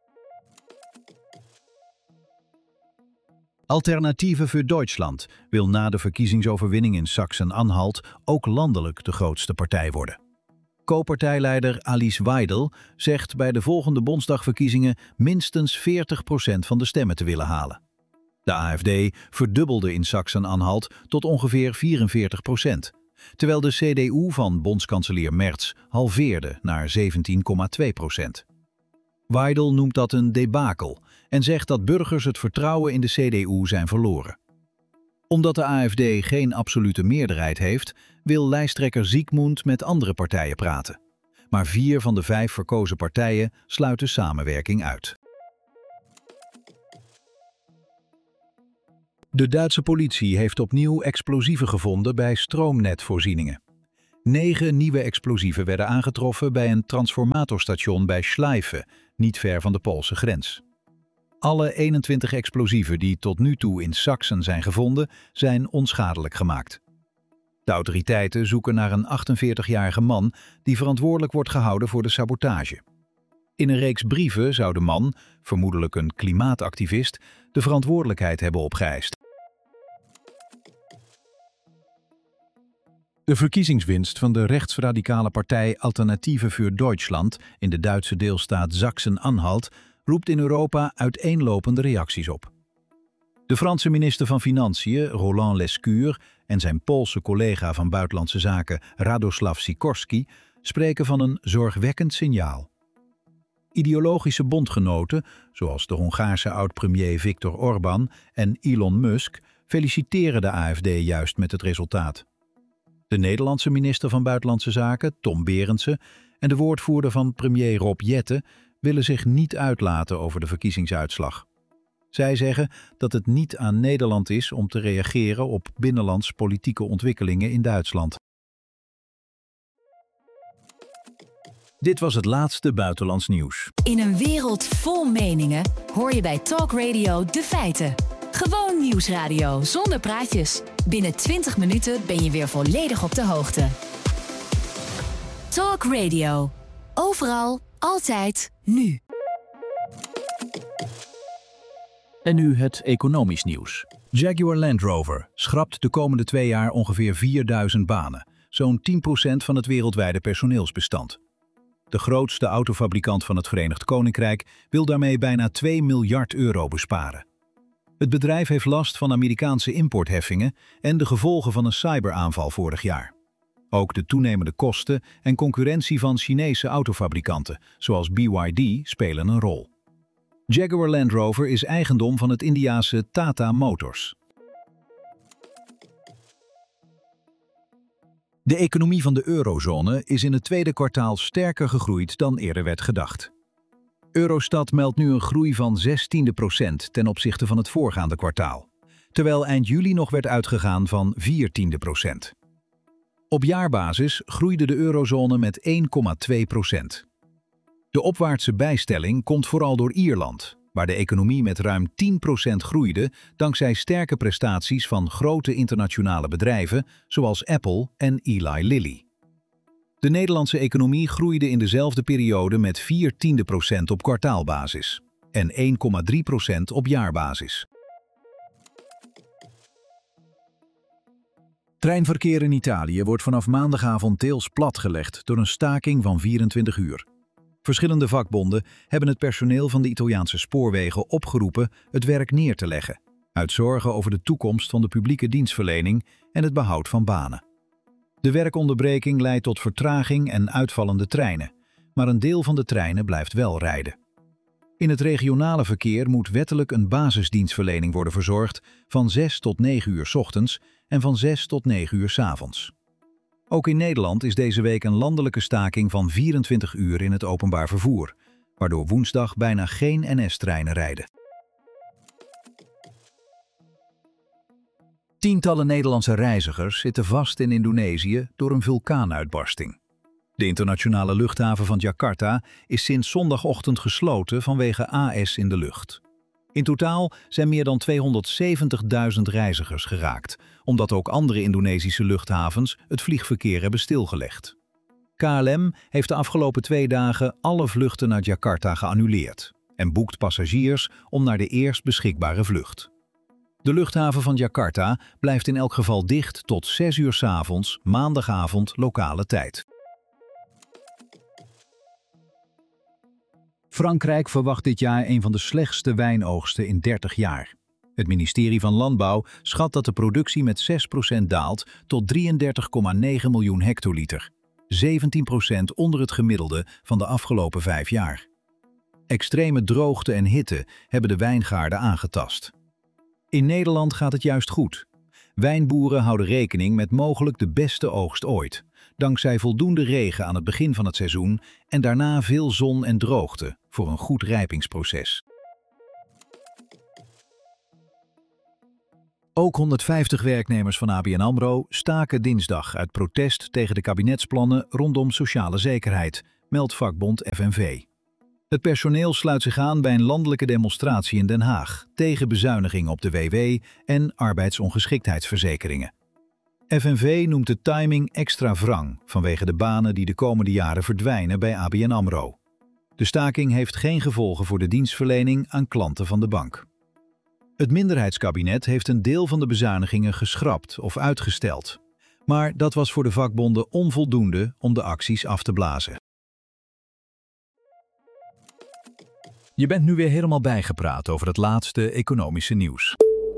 Alternative für Deutschland wil na de verkiezingsoverwinning in Sachsen-Anhalt ook landelijk de grootste partij worden. Co-partijleider Alice Weidel zegt bij de volgende Bondsdagverkiezingen minstens veertig procent van de stemmen te willen halen. De A F D verdubbelde in Sachsen-Anhalt tot ongeveer vierenveertig procent, terwijl de C D U van bondskanselier Merz halveerde naar zeventien komma twee procent. Weidel noemt dat een debakel en zegt dat burgers het vertrouwen in de C D U zijn verloren. Omdat de A F D geen absolute meerderheid heeft, wil lijsttrekker Ziekmund met andere partijen praten. Maar vier van de vijf verkozen partijen sluiten samenwerking uit. De Duitse politie heeft opnieuw explosieven gevonden bij stroomnetvoorzieningen. Negen nieuwe explosieven werden aangetroffen bij een transformatorstation bij Schleife, niet ver van de Poolse grens. Alle eenentwintig explosieven die tot nu toe in Sachsen zijn gevonden, zijn onschadelijk gemaakt. De autoriteiten zoeken naar een achtenveertigjarige man die verantwoordelijk wordt gehouden voor de sabotage. In een reeks brieven zou de man, vermoedelijk een klimaatactivist, de verantwoordelijkheid hebben opgeëist. De verkiezingswinst van de rechtsradicale partij Alternative für Deutschland in de Duitse deelstaat Sachsen-Anhalt roept in Europa uiteenlopende reacties op. De Franse minister van Financiën, Roland Lescure, en zijn Poolse collega van Buitenlandse Zaken, Radoslav Sikorski, spreken van een zorgwekkend signaal. Ideologische bondgenoten, zoals de Hongaarse oud-premier Viktor Orbán en Elon Musk, feliciteren de A F D juist met het resultaat. De Nederlandse minister van Buitenlandse Zaken, Tom Berendsen, en de woordvoerder van premier Rob Jetten willen zich niet uitlaten over de verkiezingsuitslag. Zij zeggen dat het niet aan Nederland is om te reageren op binnenlands politieke ontwikkelingen in Duitsland. Dit was het laatste buitenlands nieuws. In een wereld vol meningen hoor je bij Talk Radio de feiten. Gewoon nieuwsradio zonder praatjes. Binnen twintig minuten ben je weer volledig op de hoogte. Talk Radio. Overal, altijd, nu. En nu het economisch nieuws. Jaguar Land Rover schrapt de komende twee jaar ongeveer vierduizend banen, zo'n tien procent van het wereldwijde personeelsbestand. De grootste autofabrikant van het Verenigd Koninkrijk wil daarmee bijna twee miljard euro besparen. Het bedrijf heeft last van Amerikaanse importheffingen en de gevolgen van een cyberaanval vorig jaar. Ook de toenemende kosten en concurrentie van Chinese autofabrikanten, zoals B Y D, spelen een rol. Jaguar Land Rover is eigendom van het Indiase Tata Motors. De economie van de eurozone is in het tweede kwartaal sterker gegroeid dan eerder werd gedacht. Eurostat meldt nu een groei van zestiende procent ten opzichte van het voorgaande kwartaal, terwijl eind juli nog werd uitgegaan van viertiende procent. Op jaarbasis groeide de eurozone met één komma twee procent. De opwaartse bijstelling komt vooral door Ierland, waar de economie met ruim tien procent groeide dankzij sterke prestaties van grote internationale bedrijven zoals Apple en Eli Lilly. De Nederlandse economie groeide in dezelfde periode met vier tiende procent op kwartaalbasis en één komma drie procent op jaarbasis. Treinverkeer in Italië wordt vanaf maandagavond deels platgelegd door een staking van vierentwintig uur. Verschillende vakbonden hebben het personeel van de Italiaanse spoorwegen opgeroepen het werk neer te leggen, uit zorgen over de toekomst van de publieke dienstverlening en het behoud van banen. De werkonderbreking leidt tot vertraging en uitvallende treinen, maar een deel van de treinen blijft wel rijden. In het regionale verkeer moet wettelijk een basisdienstverlening worden verzorgd van zes tot negen uur 's ochtends en van zes tot negen uur 's avonds. Ook in Nederland is deze week een landelijke staking van vierentwintig uur in het openbaar vervoer, waardoor woensdag bijna geen N S-treinen rijden. Tientallen Nederlandse reizigers zitten vast in Indonesië door een vulkaanuitbarsting. De internationale luchthaven van Jakarta is sinds zondagochtend gesloten vanwege A S in de lucht. In totaal zijn meer dan tweehonderdzeventigduizend reizigers geraakt, omdat ook andere Indonesische luchthavens het vliegverkeer hebben stilgelegd. K L M heeft de afgelopen twee dagen alle vluchten naar Jakarta geannuleerd en boekt passagiers om naar de eerst beschikbare vlucht. De luchthaven van Jakarta blijft in elk geval dicht tot zes uur 's avonds, maandagavond lokale tijd. Frankrijk verwacht dit jaar een van de slechtste wijnoogsten in dertig jaar. Het ministerie van Landbouw schat dat de productie met zes procent daalt tot drieëndertig komma negen miljoen hectoliter, zeventien procent onder het gemiddelde van de afgelopen vijf jaar. Extreme droogte en hitte hebben de wijngaarden aangetast. In Nederland gaat het juist goed. Wijnboeren houden rekening met mogelijk de beste oogst ooit, dankzij voldoende regen aan het begin van het seizoen en daarna veel zon en droogte voor een goed rijpingsproces. Ook honderdvijftig werknemers van A B N AMRO staken dinsdag uit protest tegen de kabinetsplannen rondom sociale zekerheid, meldt vakbond F N V. Het personeel sluit zich aan bij een landelijke demonstratie in Den Haag tegen bezuinigingen op de W W en arbeidsongeschiktheidsverzekeringen. F N V noemt de timing extra wrang vanwege de banen die de komende jaren verdwijnen bij A B N AMRO. De staking heeft geen gevolgen voor de dienstverlening aan klanten van de bank. Het minderheidskabinet heeft een deel van de bezuinigingen geschrapt of uitgesteld. Maar dat was voor de vakbonden onvoldoende om de acties af te blazen. Je bent nu weer helemaal bijgepraat over het laatste economische nieuws.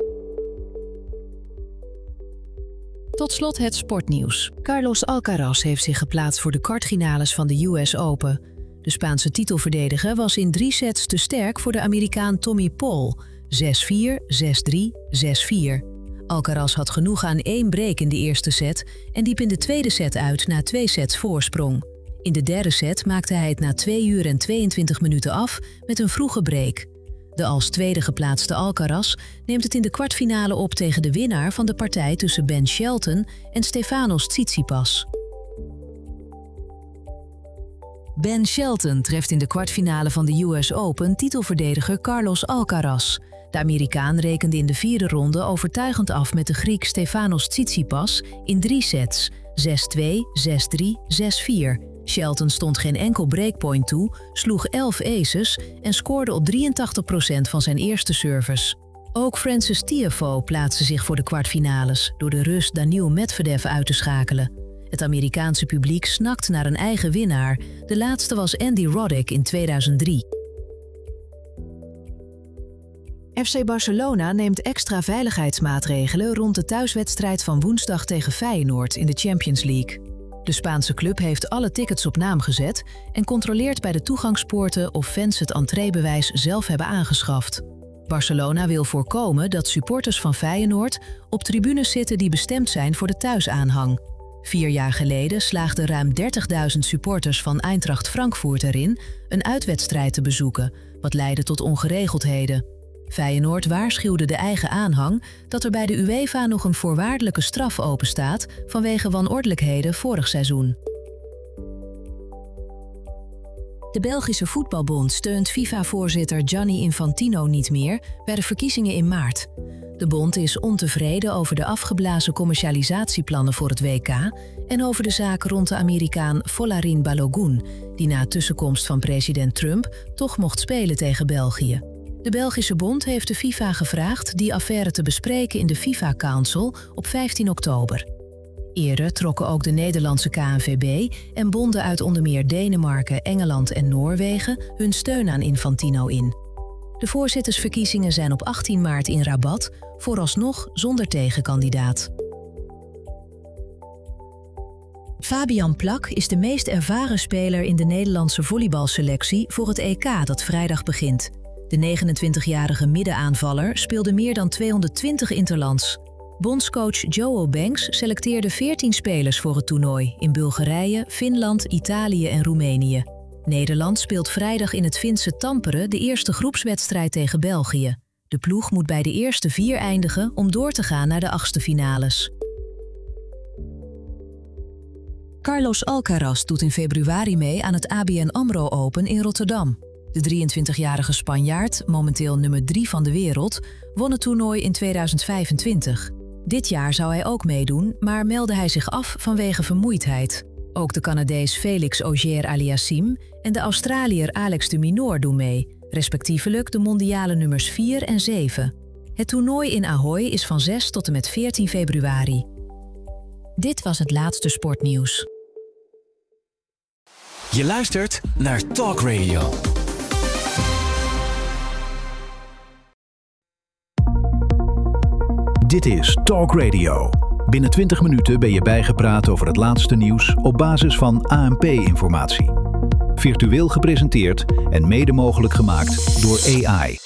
Tot slot het sportnieuws. Carlos Alcaraz heeft zich geplaatst voor de kwartfinales van de U S Open. De Spaanse titelverdediger was in drie sets te sterk voor de Amerikaan Tommy Paul. zes vier, zes drie, zes vier. Alcaraz had genoeg aan één break in de eerste set en liep in de tweede set uit na twee sets voorsprong. In de derde set maakte hij het na twee uur en tweeëntwintig minuten af met een vroege break. De als tweede geplaatste Alcaraz neemt het in de kwartfinale op tegen de winnaar van de partij tussen Ben Shelton en Stefanos Tsitsipas. Ben Shelton treft in de kwartfinale van de U S Open titelverdediger Carlos Alcaraz. De Amerikaan rekende in de vierde ronde overtuigend af met de Griek Stefanos Tsitsipas in drie sets, zes twee, zes drie, zes vier. Shelton stond geen enkel breakpoint toe, sloeg elf aces en scoorde op drieëntachtig procent van zijn eerste service. Ook Frances Tiafoe plaatste zich voor de kwartfinales door de Rus Daniil Medvedev uit te schakelen. Het Amerikaanse publiek snakt naar een eigen winnaar. De laatste was Andy Roddick in tweeduizend drie. F C Barcelona neemt extra veiligheidsmaatregelen rond de thuiswedstrijd van woensdag tegen Feyenoord in de Champions League. De Spaanse club heeft alle tickets op naam gezet en controleert bij de toegangspoorten of fans het entreebewijs zelf hebben aangeschaft. Barcelona wil voorkomen dat supporters van Feyenoord op tribunes zitten die bestemd zijn voor de thuisaanhang. Vier jaar geleden slaagden ruim dertigduizend supporters van Eintracht Frankfurt erin een uitwedstrijd te bezoeken, wat leidde tot ongeregeldheden. Feyenoord waarschuwde de eigen aanhang dat er bij de UEFA nog een voorwaardelijke straf openstaat vanwege wanordelijkheden vorig seizoen. De Belgische Voetbalbond steunt FIFA-voorzitter Gianni Infantino niet meer bij de verkiezingen in maart. De bond is ontevreden over de afgeblazen commercialisatieplannen voor het W K en over de zaak rond de Amerikaan Folarin Balogun, die na tussenkomst van president Trump toch mocht spelen tegen België. De Belgische bond heeft de FIFA gevraagd die affaire te bespreken in de FIFA Council op vijftien oktober. Eerder trokken ook de Nederlandse K N V B en bonden uit onder meer Denemarken, Engeland en Noorwegen hun steun aan Infantino in. De voorzittersverkiezingen zijn op achttien maart in Rabat, vooralsnog zonder tegenkandidaat. Fabian Plak is de meest ervaren speler in de Nederlandse volleybalselectie voor het E K dat vrijdag begint. De negenentwintigjarige middenaanvaller speelde meer dan tweehonderdtwintig interlands. Bondscoach Joe Banks selecteerde veertien spelers voor het toernooi in Bulgarije, Finland, Italië en Roemenië. Nederland speelt vrijdag in het Finse Tampere de eerste groepswedstrijd tegen België. De ploeg moet bij de eerste vier eindigen om door te gaan naar de achtste finales. Carlos Alcaraz doet in februari mee aan het A B N AMRO Open in Rotterdam. De drieëntwintigjarige Spanjaard, momenteel nummer drie van de wereld, won het toernooi in tweeduizend vijfentwintig. Dit jaar zou hij ook meedoen, maar meldde hij zich af vanwege vermoeidheid. Ook de Canadees Felix Auger-Aliassime en de Australiër Alex de Minaur doen mee, respectievelijk de mondiale nummers vier en zeven. Het toernooi in Ahoy is van zes tot en met veertien februari. Dit was het laatste sportnieuws. Je luistert naar Talk Radio. Dit is Talk Radio. Binnen twintig minuten ben je bijgepraat over het laatste nieuws op basis van A N P-informatie. Virtueel gepresenteerd en mede mogelijk gemaakt door A I.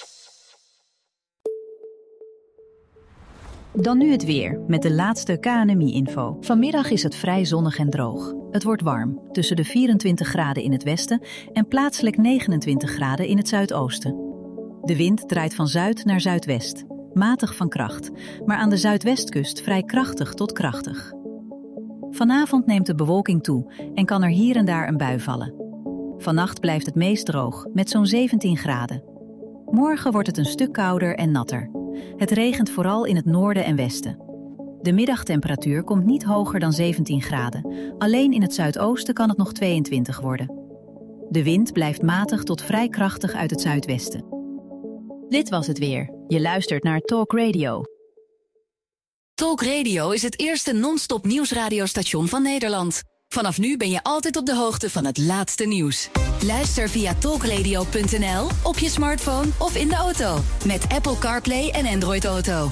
Dan nu het weer, met de laatste K N M I-info. Vanmiddag is het vrij zonnig en droog. Het wordt warm, tussen de vierentwintig graden in het westen en plaatselijk negenentwintig graden in het zuidoosten. De wind draait van zuid naar zuidwest. matig van kracht, maar aan de zuidwestkust vrij krachtig tot krachtig. Vanavond neemt de bewolking toe en kan er hier en daar een bui vallen. Vannacht blijft het meest droog, met zo'n zeventien graden. Morgen wordt het een stuk kouder en natter. Het regent vooral in het noorden en westen. De middagtemperatuur komt niet hoger dan zeventien graden. Alleen in het zuidoosten kan het nog tweeëntwintig worden. De wind blijft matig tot vrij krachtig uit het zuidwesten. Dit was het weer. Je luistert naar Talk Radio. Talk Radio is het eerste non-stop nieuwsradiostation van Nederland. Vanaf nu ben je altijd op de hoogte van het laatste nieuws. Luister via talkradio punt n l, op je smartphone of in de auto. Met Apple CarPlay en Android Auto.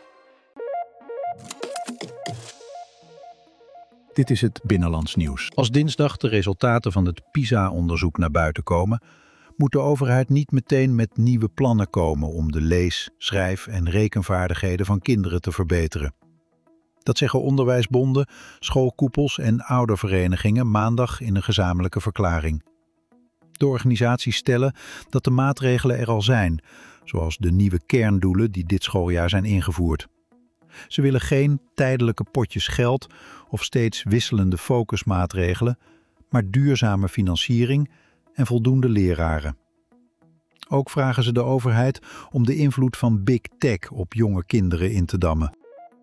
Dit is het Binnenlands Nieuws. Als dinsdag de resultaten van het PISA-onderzoek naar buiten komen, moet de overheid niet meteen met nieuwe plannen komen om de lees-, schrijf- en rekenvaardigheden van kinderen te verbeteren. Dat zeggen onderwijsbonden, schoolkoepels en ouderverenigingen maandag in een gezamenlijke verklaring. De organisaties stellen dat de maatregelen er al zijn, zoals de nieuwe kerndoelen die dit schooljaar zijn ingevoerd. Ze willen geen tijdelijke potjes geld of steeds wisselende focusmaatregelen, maar duurzame financiering en voldoende leraren. Ook vragen ze de overheid om de invloed van Big Tech op jonge kinderen in te dammen.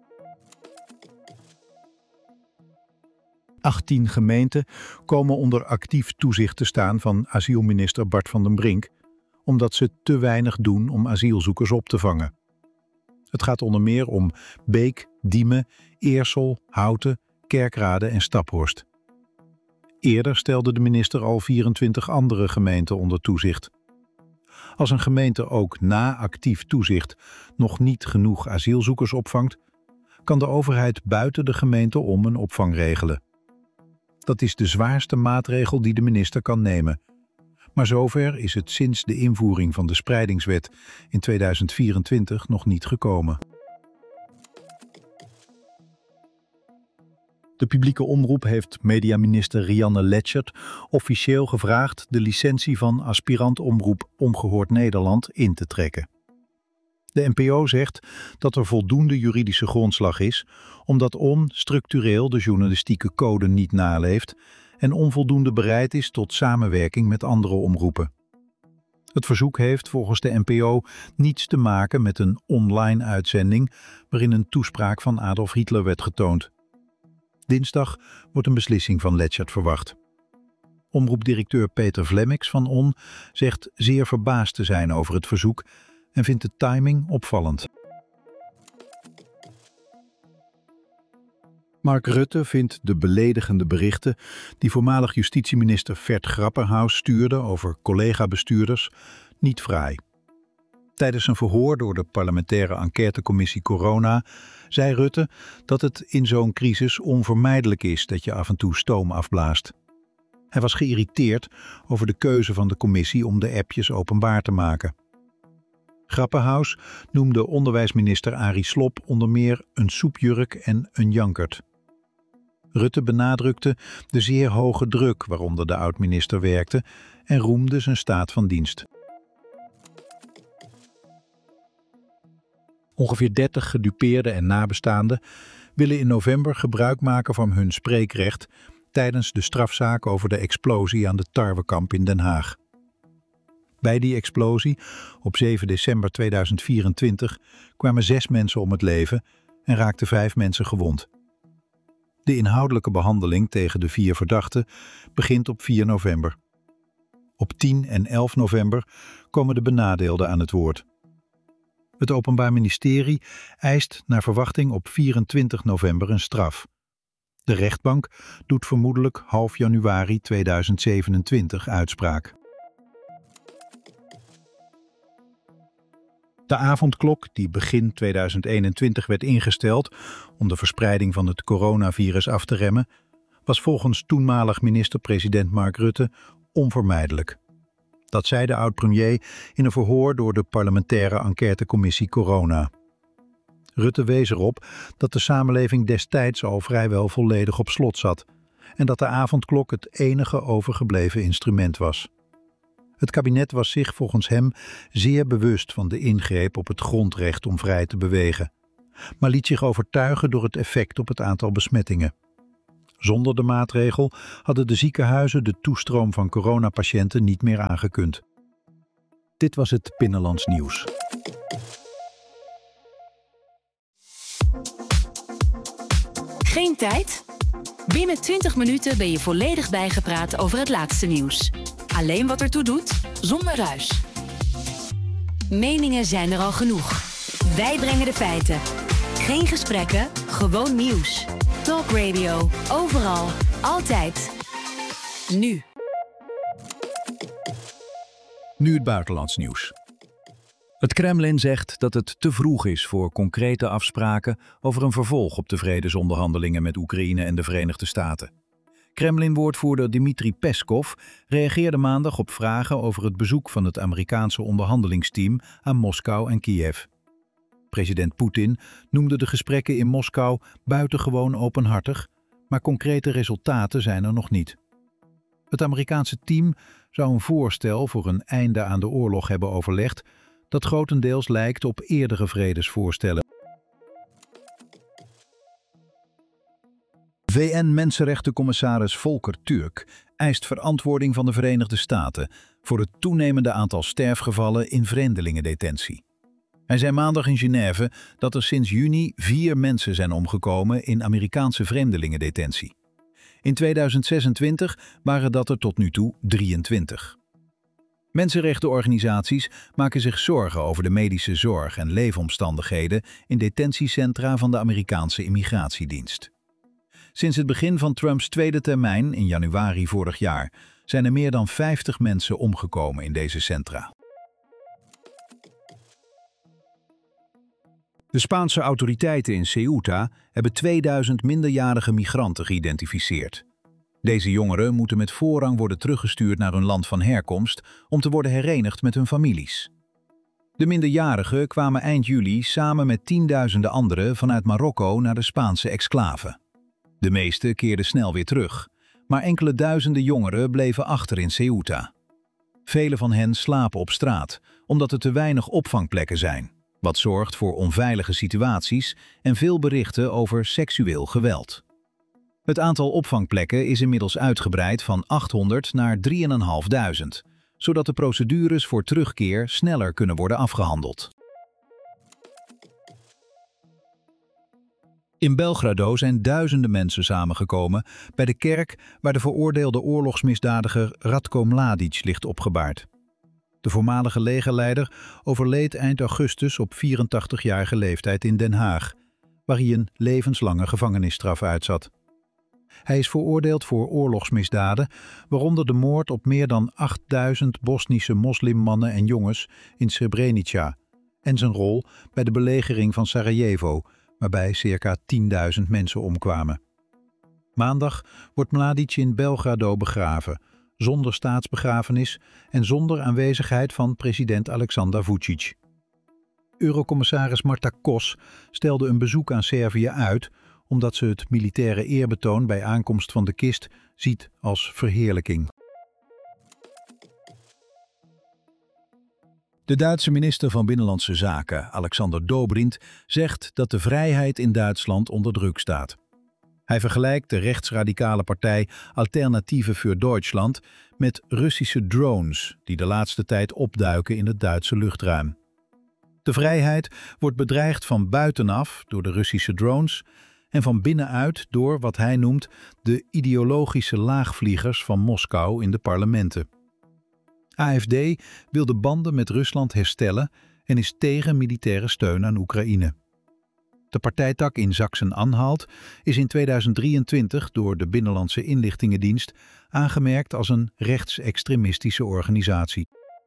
achttien gemeenten komen onder actief toezicht te staan van asielminister Bart van den Brink, omdat ze te weinig doen om asielzoekers op te vangen. Het gaat onder meer om Beek, Diemen, Eersel, Houten, Kerkrade en Staphorst. Eerder stelde de minister al vierentwintig andere gemeenten onder toezicht. Als een gemeente ook na actief toezicht nog niet genoeg asielzoekers opvangt, kan de overheid buiten de gemeente om een opvang regelen. Dat is de zwaarste maatregel die de minister kan nemen. Maar zover is het sinds de invoering van de spreidingswet in tweeduizend vierentwintig nog niet gekomen. De publieke omroep heeft mediaminister Rianne Letchert officieel gevraagd de licentie van aspirant-omroep Ongehoord Nederland in te trekken. De N P O zegt dat er voldoende juridische grondslag is, omdat O N structureel de journalistieke code niet naleeft en onvoldoende bereid is tot samenwerking met andere omroepen. Het verzoek heeft volgens de N P O niets te maken met een online uitzending waarin een toespraak van Adolf Hitler werd getoond. Dinsdag wordt een beslissing van Letchert verwacht. Omroepdirecteur Peter Vlemmix van O N zegt zeer verbaasd te zijn over het verzoek en vindt de timing opvallend. Mark Rutte vindt de beledigende berichten die voormalig justitieminister Vert Grapperhaus stuurde over collega-bestuurders niet fraai. Tijdens een verhoor door de parlementaire enquêtecommissie Corona zei Rutte dat het in zo'n crisis onvermijdelijk is dat je af en toe stoom afblaast. Hij was geïrriteerd over de keuze van de commissie om de appjes openbaar te maken. Grapperhaus noemde onderwijsminister Arie Slob onder meer een soepjurk en een jankert. Rutte benadrukte de zeer hoge druk waaronder de oud-minister werkte en roemde zijn staat van dienst. Ongeveer dertig gedupeerden en nabestaanden willen in november gebruik maken van hun spreekrecht tijdens de strafzaak over de explosie aan de Tarwekamp in Den Haag. Bij die explosie op zeven december tweeduizend vierentwintig kwamen zes mensen om het leven en raakten vijf mensen gewond. De inhoudelijke behandeling tegen de vier verdachten begint op vier november. Op tien en elf november komen de benadeelden aan het woord. Het Openbaar Ministerie eist naar verwachting op vierentwintig november een straf. De rechtbank doet vermoedelijk half januari tweeduizend zevenentwintig uitspraak. De avondklok, die begin tweeduizend eenentwintig werd ingesteld om de verspreiding van het coronavirus af te remmen, was volgens toenmalig minister-president Mark Rutte onvermijdelijk. Dat zei de oud-premier in een verhoor door de parlementaire enquêtecommissie Corona. Rutte wees erop dat de samenleving destijds al vrijwel volledig op slot zat en dat de avondklok het enige overgebleven instrument was. Het kabinet was zich volgens hem zeer bewust van de ingreep op het grondrecht om vrij te bewegen, maar liet zich overtuigen door het effect op het aantal besmettingen. Zonder de maatregel hadden de ziekenhuizen de toestroom van coronapatiënten niet meer aangekund. Dit was het Binnenlands Nieuws. Geen tijd? Binnen twintig minuten ben je volledig bijgepraat over het laatste nieuws. Alleen wat ertoe doet, zonder ruis. Meningen zijn er al genoeg. Wij brengen de feiten. Geen gesprekken, gewoon nieuws. Talk Radio, overal, altijd. Nu. Nu het buitenlands nieuws. Het Kremlin zegt dat het te vroeg is voor concrete afspraken over een vervolg op de vredesonderhandelingen met Oekraïne en de Verenigde Staten. Kremlin-woordvoerder Dmitri Peskov reageerde maandag op vragen over het bezoek van het Amerikaanse onderhandelingsteam aan Moskou en Kiev. President Poetin noemde de gesprekken in Moskou buitengewoon openhartig, maar concrete resultaten zijn er nog niet. Het Amerikaanse team zou een voorstel voor een einde aan de oorlog hebben overlegd dat grotendeels lijkt op eerdere vredesvoorstellen. V N-mensenrechtencommissaris Volker Türk eist verantwoording van de Verenigde Staten voor het toenemende aantal sterfgevallen in vreemdelingendetentie. Hij zei maandag in Genève dat er sinds juni vier mensen zijn omgekomen in Amerikaanse vreemdelingendetentie. In tweeduizend zesentwintig waren dat er tot nu toe drieëntwintig. Mensenrechtenorganisaties maken zich zorgen over de medische zorg en leefomstandigheden in detentiecentra van de Amerikaanse immigratiedienst. Sinds het begin van Trumps tweede termijn in januari vorig jaar zijn er meer dan vijftig mensen omgekomen in deze centra. De Spaanse autoriteiten in Ceuta hebben tweeduizend minderjarige migranten geïdentificeerd. Deze jongeren moeten met voorrang worden teruggestuurd naar hun land van herkomst om te worden herenigd met hun families. De minderjarigen kwamen eind juli samen met tienduizenden anderen vanuit Marokko naar de Spaanse exclave. De meeste keerden snel weer terug, maar enkele duizenden jongeren bleven achter in Ceuta. Vele van hen slapen op straat, omdat er te weinig opvangplekken zijn, wat zorgt voor onveilige situaties en veel berichten over seksueel geweld. Het aantal opvangplekken is inmiddels uitgebreid van achthonderd naar drieduizend vijfhonderd, zodat de procedures voor terugkeer sneller kunnen worden afgehandeld. In Belgrado zijn duizenden mensen samengekomen bij de kerk waar de veroordeelde oorlogsmisdadiger Ratko Mladic ligt opgebaard. De voormalige legerleider overleed eind augustus op vierentachtigjarige leeftijd in Den Haag, waar hij een levenslange gevangenisstraf uitzat. Hij is veroordeeld voor oorlogsmisdaden, waaronder de moord op meer dan achtduizend Bosnische moslimmannen en jongens in Srebrenica en zijn rol bij de belegering van Sarajevo, waarbij circa tienduizend mensen omkwamen. Maandag wordt Mladic in Belgrado begraven, zonder staatsbegrafenis en zonder aanwezigheid van president Aleksandar Vučić. Eurocommissaris Marta Kos stelde een bezoek aan Servië uit omdat ze het militaire eerbetoon bij aankomst van de kist ziet als verheerlijking. De Duitse minister van Binnenlandse Zaken, Alexander Dobrindt, zegt dat de vrijheid in Duitsland onder druk staat. Hij vergelijkt de rechtsradicale partij Alternative für Deutschland met Russische drones die de laatste tijd opduiken in het Duitse luchtruim. De vrijheid wordt bedreigd van buitenaf door de Russische drones en van binnenuit door wat hij noemt de ideologische laagvliegers van Moskou in de parlementen. A F D wil de banden met Rusland herstellen en is tegen militaire steun aan Oekraïne. De partijtak in Sachsen-Anhalt is in tweeduizend drieëntwintig door de Binnenlandse Inlichtingendienst aangemerkt als een rechtsextremistische organisatie.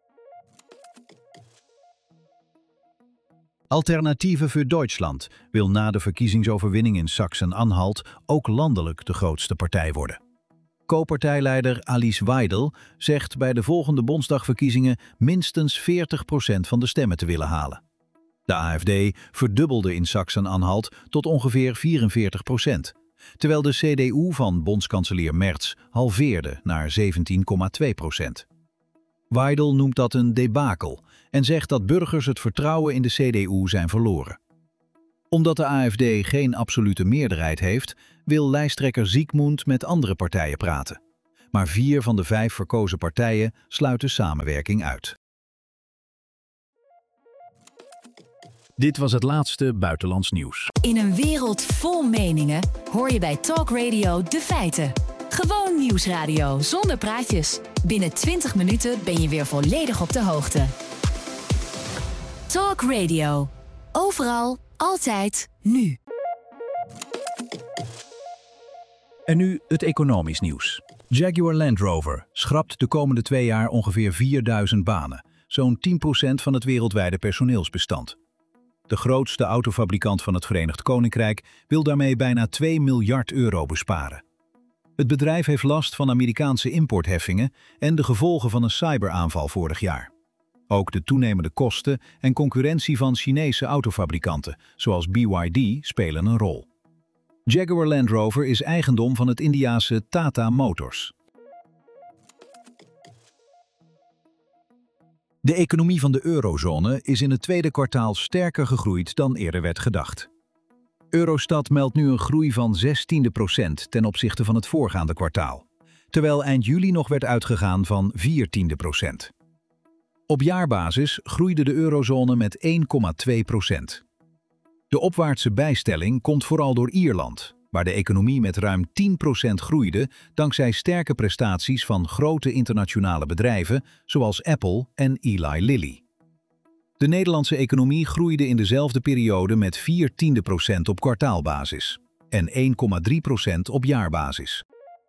Alternative für Deutschland wil na de verkiezingsoverwinning in Sachsen-Anhalt ook landelijk de grootste partij worden. Co-partijleider Alice Weidel zegt bij de volgende Bondsdagverkiezingen minstens veertig procent van de stemmen te willen halen. De A F D verdubbelde in Sachsen-Anhalt tot ongeveer vierenveertig procent, terwijl de C D U van bondskanselier Merz halveerde naar zeventien komma twee procent. Weidel noemt dat een debakel en zegt dat burgers het vertrouwen in de C D U zijn verloren. Omdat de A F D geen absolute meerderheid heeft, wil lijsttrekker Ziekmund met andere partijen praten. Maar vier van de vijf verkozen partijen sluiten samenwerking uit. Dit was het laatste buitenlands nieuws. In een wereld vol meningen hoor je bij Talk Radio de feiten. Gewoon nieuwsradio zonder praatjes. Binnen twintig minuten ben je weer volledig op de hoogte. Talk Radio. Overal, altijd, nu. En nu het economisch nieuws. Jaguar Land Rover schrapt de komende twee jaar ongeveer vierduizend banen. Zo'n tien procent van het wereldwijde personeelsbestand. De grootste autofabrikant van het Verenigd Koninkrijk wil daarmee bijna twee miljard euro besparen. Het bedrijf heeft last van Amerikaanse importheffingen en de gevolgen van een cyberaanval vorig jaar. Ook de toenemende kosten en concurrentie van Chinese autofabrikanten, zoals B Y D, spelen een rol. Jaguar Land Rover is eigendom van het Indiase Tata Motors. De economie van de eurozone is in het tweede kwartaal sterker gegroeid dan eerder werd gedacht. Eurostat meldt nu een groei van zestiende procent ten opzichte van het voorgaande kwartaal, terwijl eind juli nog werd uitgegaan van viertiende procent. Op jaarbasis groeide de eurozone met één komma twee procent. De opwaartse bijstelling komt vooral door Ierland, waar de economie met ruim tien procent groeide dankzij sterke prestaties van grote internationale bedrijven zoals Apple en Eli Lilly. De Nederlandse economie groeide in dezelfde periode met vier tiende procent op kwartaalbasis en één komma drie procent op jaarbasis.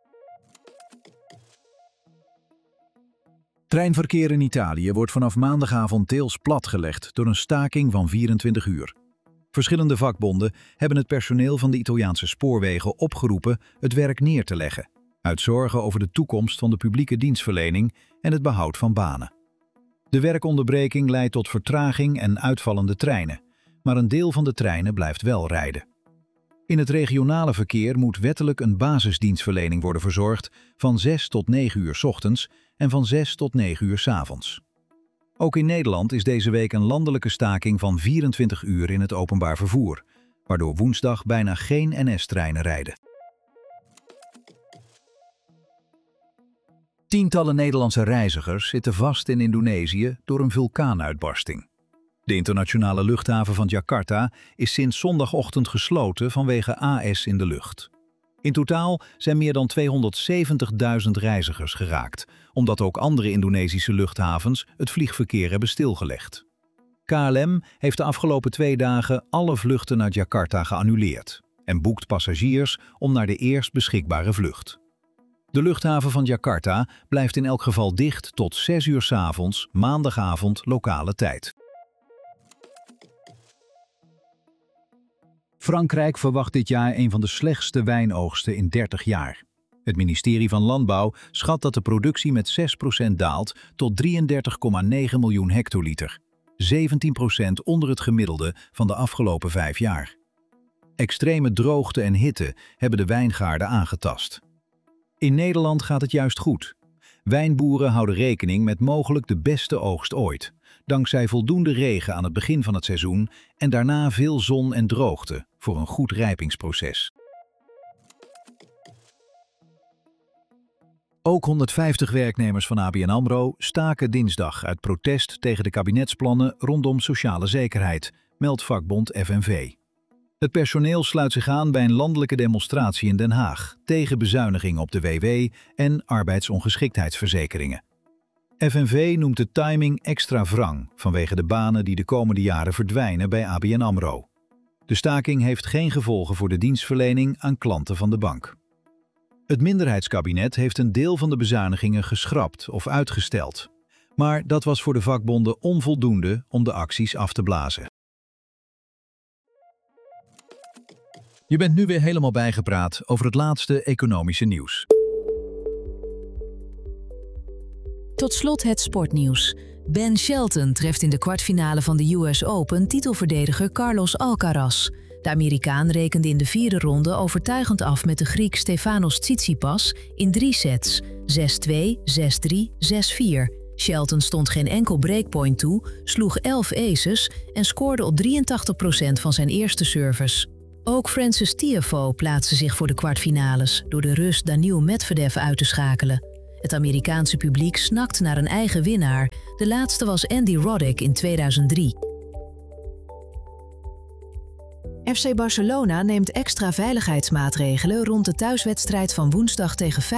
Treinverkeer in Italië wordt vanaf maandagavond deels platgelegd door een staking van vierentwintig uur. Verschillende vakbonden hebben het personeel van de Italiaanse spoorwegen opgeroepen het werk neer te leggen, uit zorgen over de toekomst van de publieke dienstverlening en het behoud van banen. De werkonderbreking leidt tot vertraging en uitvallende treinen, maar een deel van de treinen blijft wel rijden. In het regionale verkeer moet wettelijk een basisdienstverlening worden verzorgd van zes tot negen uur 's ochtends en van zes tot negen uur 's avonds. Ook in Nederland is deze week een landelijke staking van vierentwintig uur in het openbaar vervoer, waardoor woensdag bijna geen N S-treinen rijden. Tientallen Nederlandse reizigers zitten vast in Indonesië door een vulkaanuitbarsting. De internationale luchthaven van Jakarta is sinds zondagochtend gesloten vanwege A S in de lucht. In totaal zijn meer dan tweehonderdzeventigduizend reizigers geraakt, omdat ook andere Indonesische luchthavens het vliegverkeer hebben stilgelegd. K L M heeft de afgelopen twee dagen alle vluchten naar Jakarta geannuleerd en boekt passagiers om naar de eerst beschikbare vlucht. De luchthaven van Jakarta blijft in elk geval dicht tot zes uur 's avonds, maandagavond lokale tijd. Frankrijk verwacht dit jaar een van de slechtste wijnoogsten in dertig jaar. Het ministerie van Landbouw schat dat de productie met zes procent daalt tot drieëndertig komma negen miljoen hectoliter, zeventien procent onder het gemiddelde van de afgelopen vijf jaar. Extreme droogte en hitte hebben de wijngaarden aangetast. In Nederland gaat het juist goed. Wijnboeren houden rekening met mogelijk de beste oogst ooit, dankzij voldoende regen aan het begin van het seizoen en daarna veel zon en droogte voor een goed rijpingsproces. Ook honderdvijftig werknemers van A B N AMRO staken dinsdag uit protest tegen de kabinetsplannen rondom sociale zekerheid, meldt vakbond F N V. Het personeel sluit zich aan bij een landelijke demonstratie in Den Haag tegen bezuinigingen op de W W en arbeidsongeschiktheidsverzekeringen. F N V noemt de timing extra wrang vanwege de banen die de komende jaren verdwijnen bij A B N AMRO. De staking heeft geen gevolgen voor de dienstverlening aan klanten van de bank. Het minderheidskabinet heeft een deel van de bezuinigingen geschrapt of uitgesteld. Maar dat was voor de vakbonden onvoldoende om de acties af te blazen. Je bent nu weer helemaal bijgepraat over het laatste economische nieuws. Tot slot het sportnieuws. Ben Shelton treft in de kwartfinale van de U S Open titelverdediger Carlos Alcaraz. De Amerikaan rekende in de vierde ronde overtuigend af met de Griek Stefanos Tsitsipas in drie sets, zes twee, zes drie, zes vier. Shelton stond geen enkel breakpoint toe, sloeg elf aces en scoorde op drieëntachtig procent van zijn eerste service. Ook Frances Tiafoe plaatste zich voor de kwartfinales door de Rus Daniil Medvedev uit te schakelen. Het Amerikaanse publiek snakt naar een eigen winnaar. De laatste was Andy Roddick in tweeduizend drie. F C Barcelona neemt extra veiligheidsmaatregelen rond de thuiswedstrijd van woensdag tegen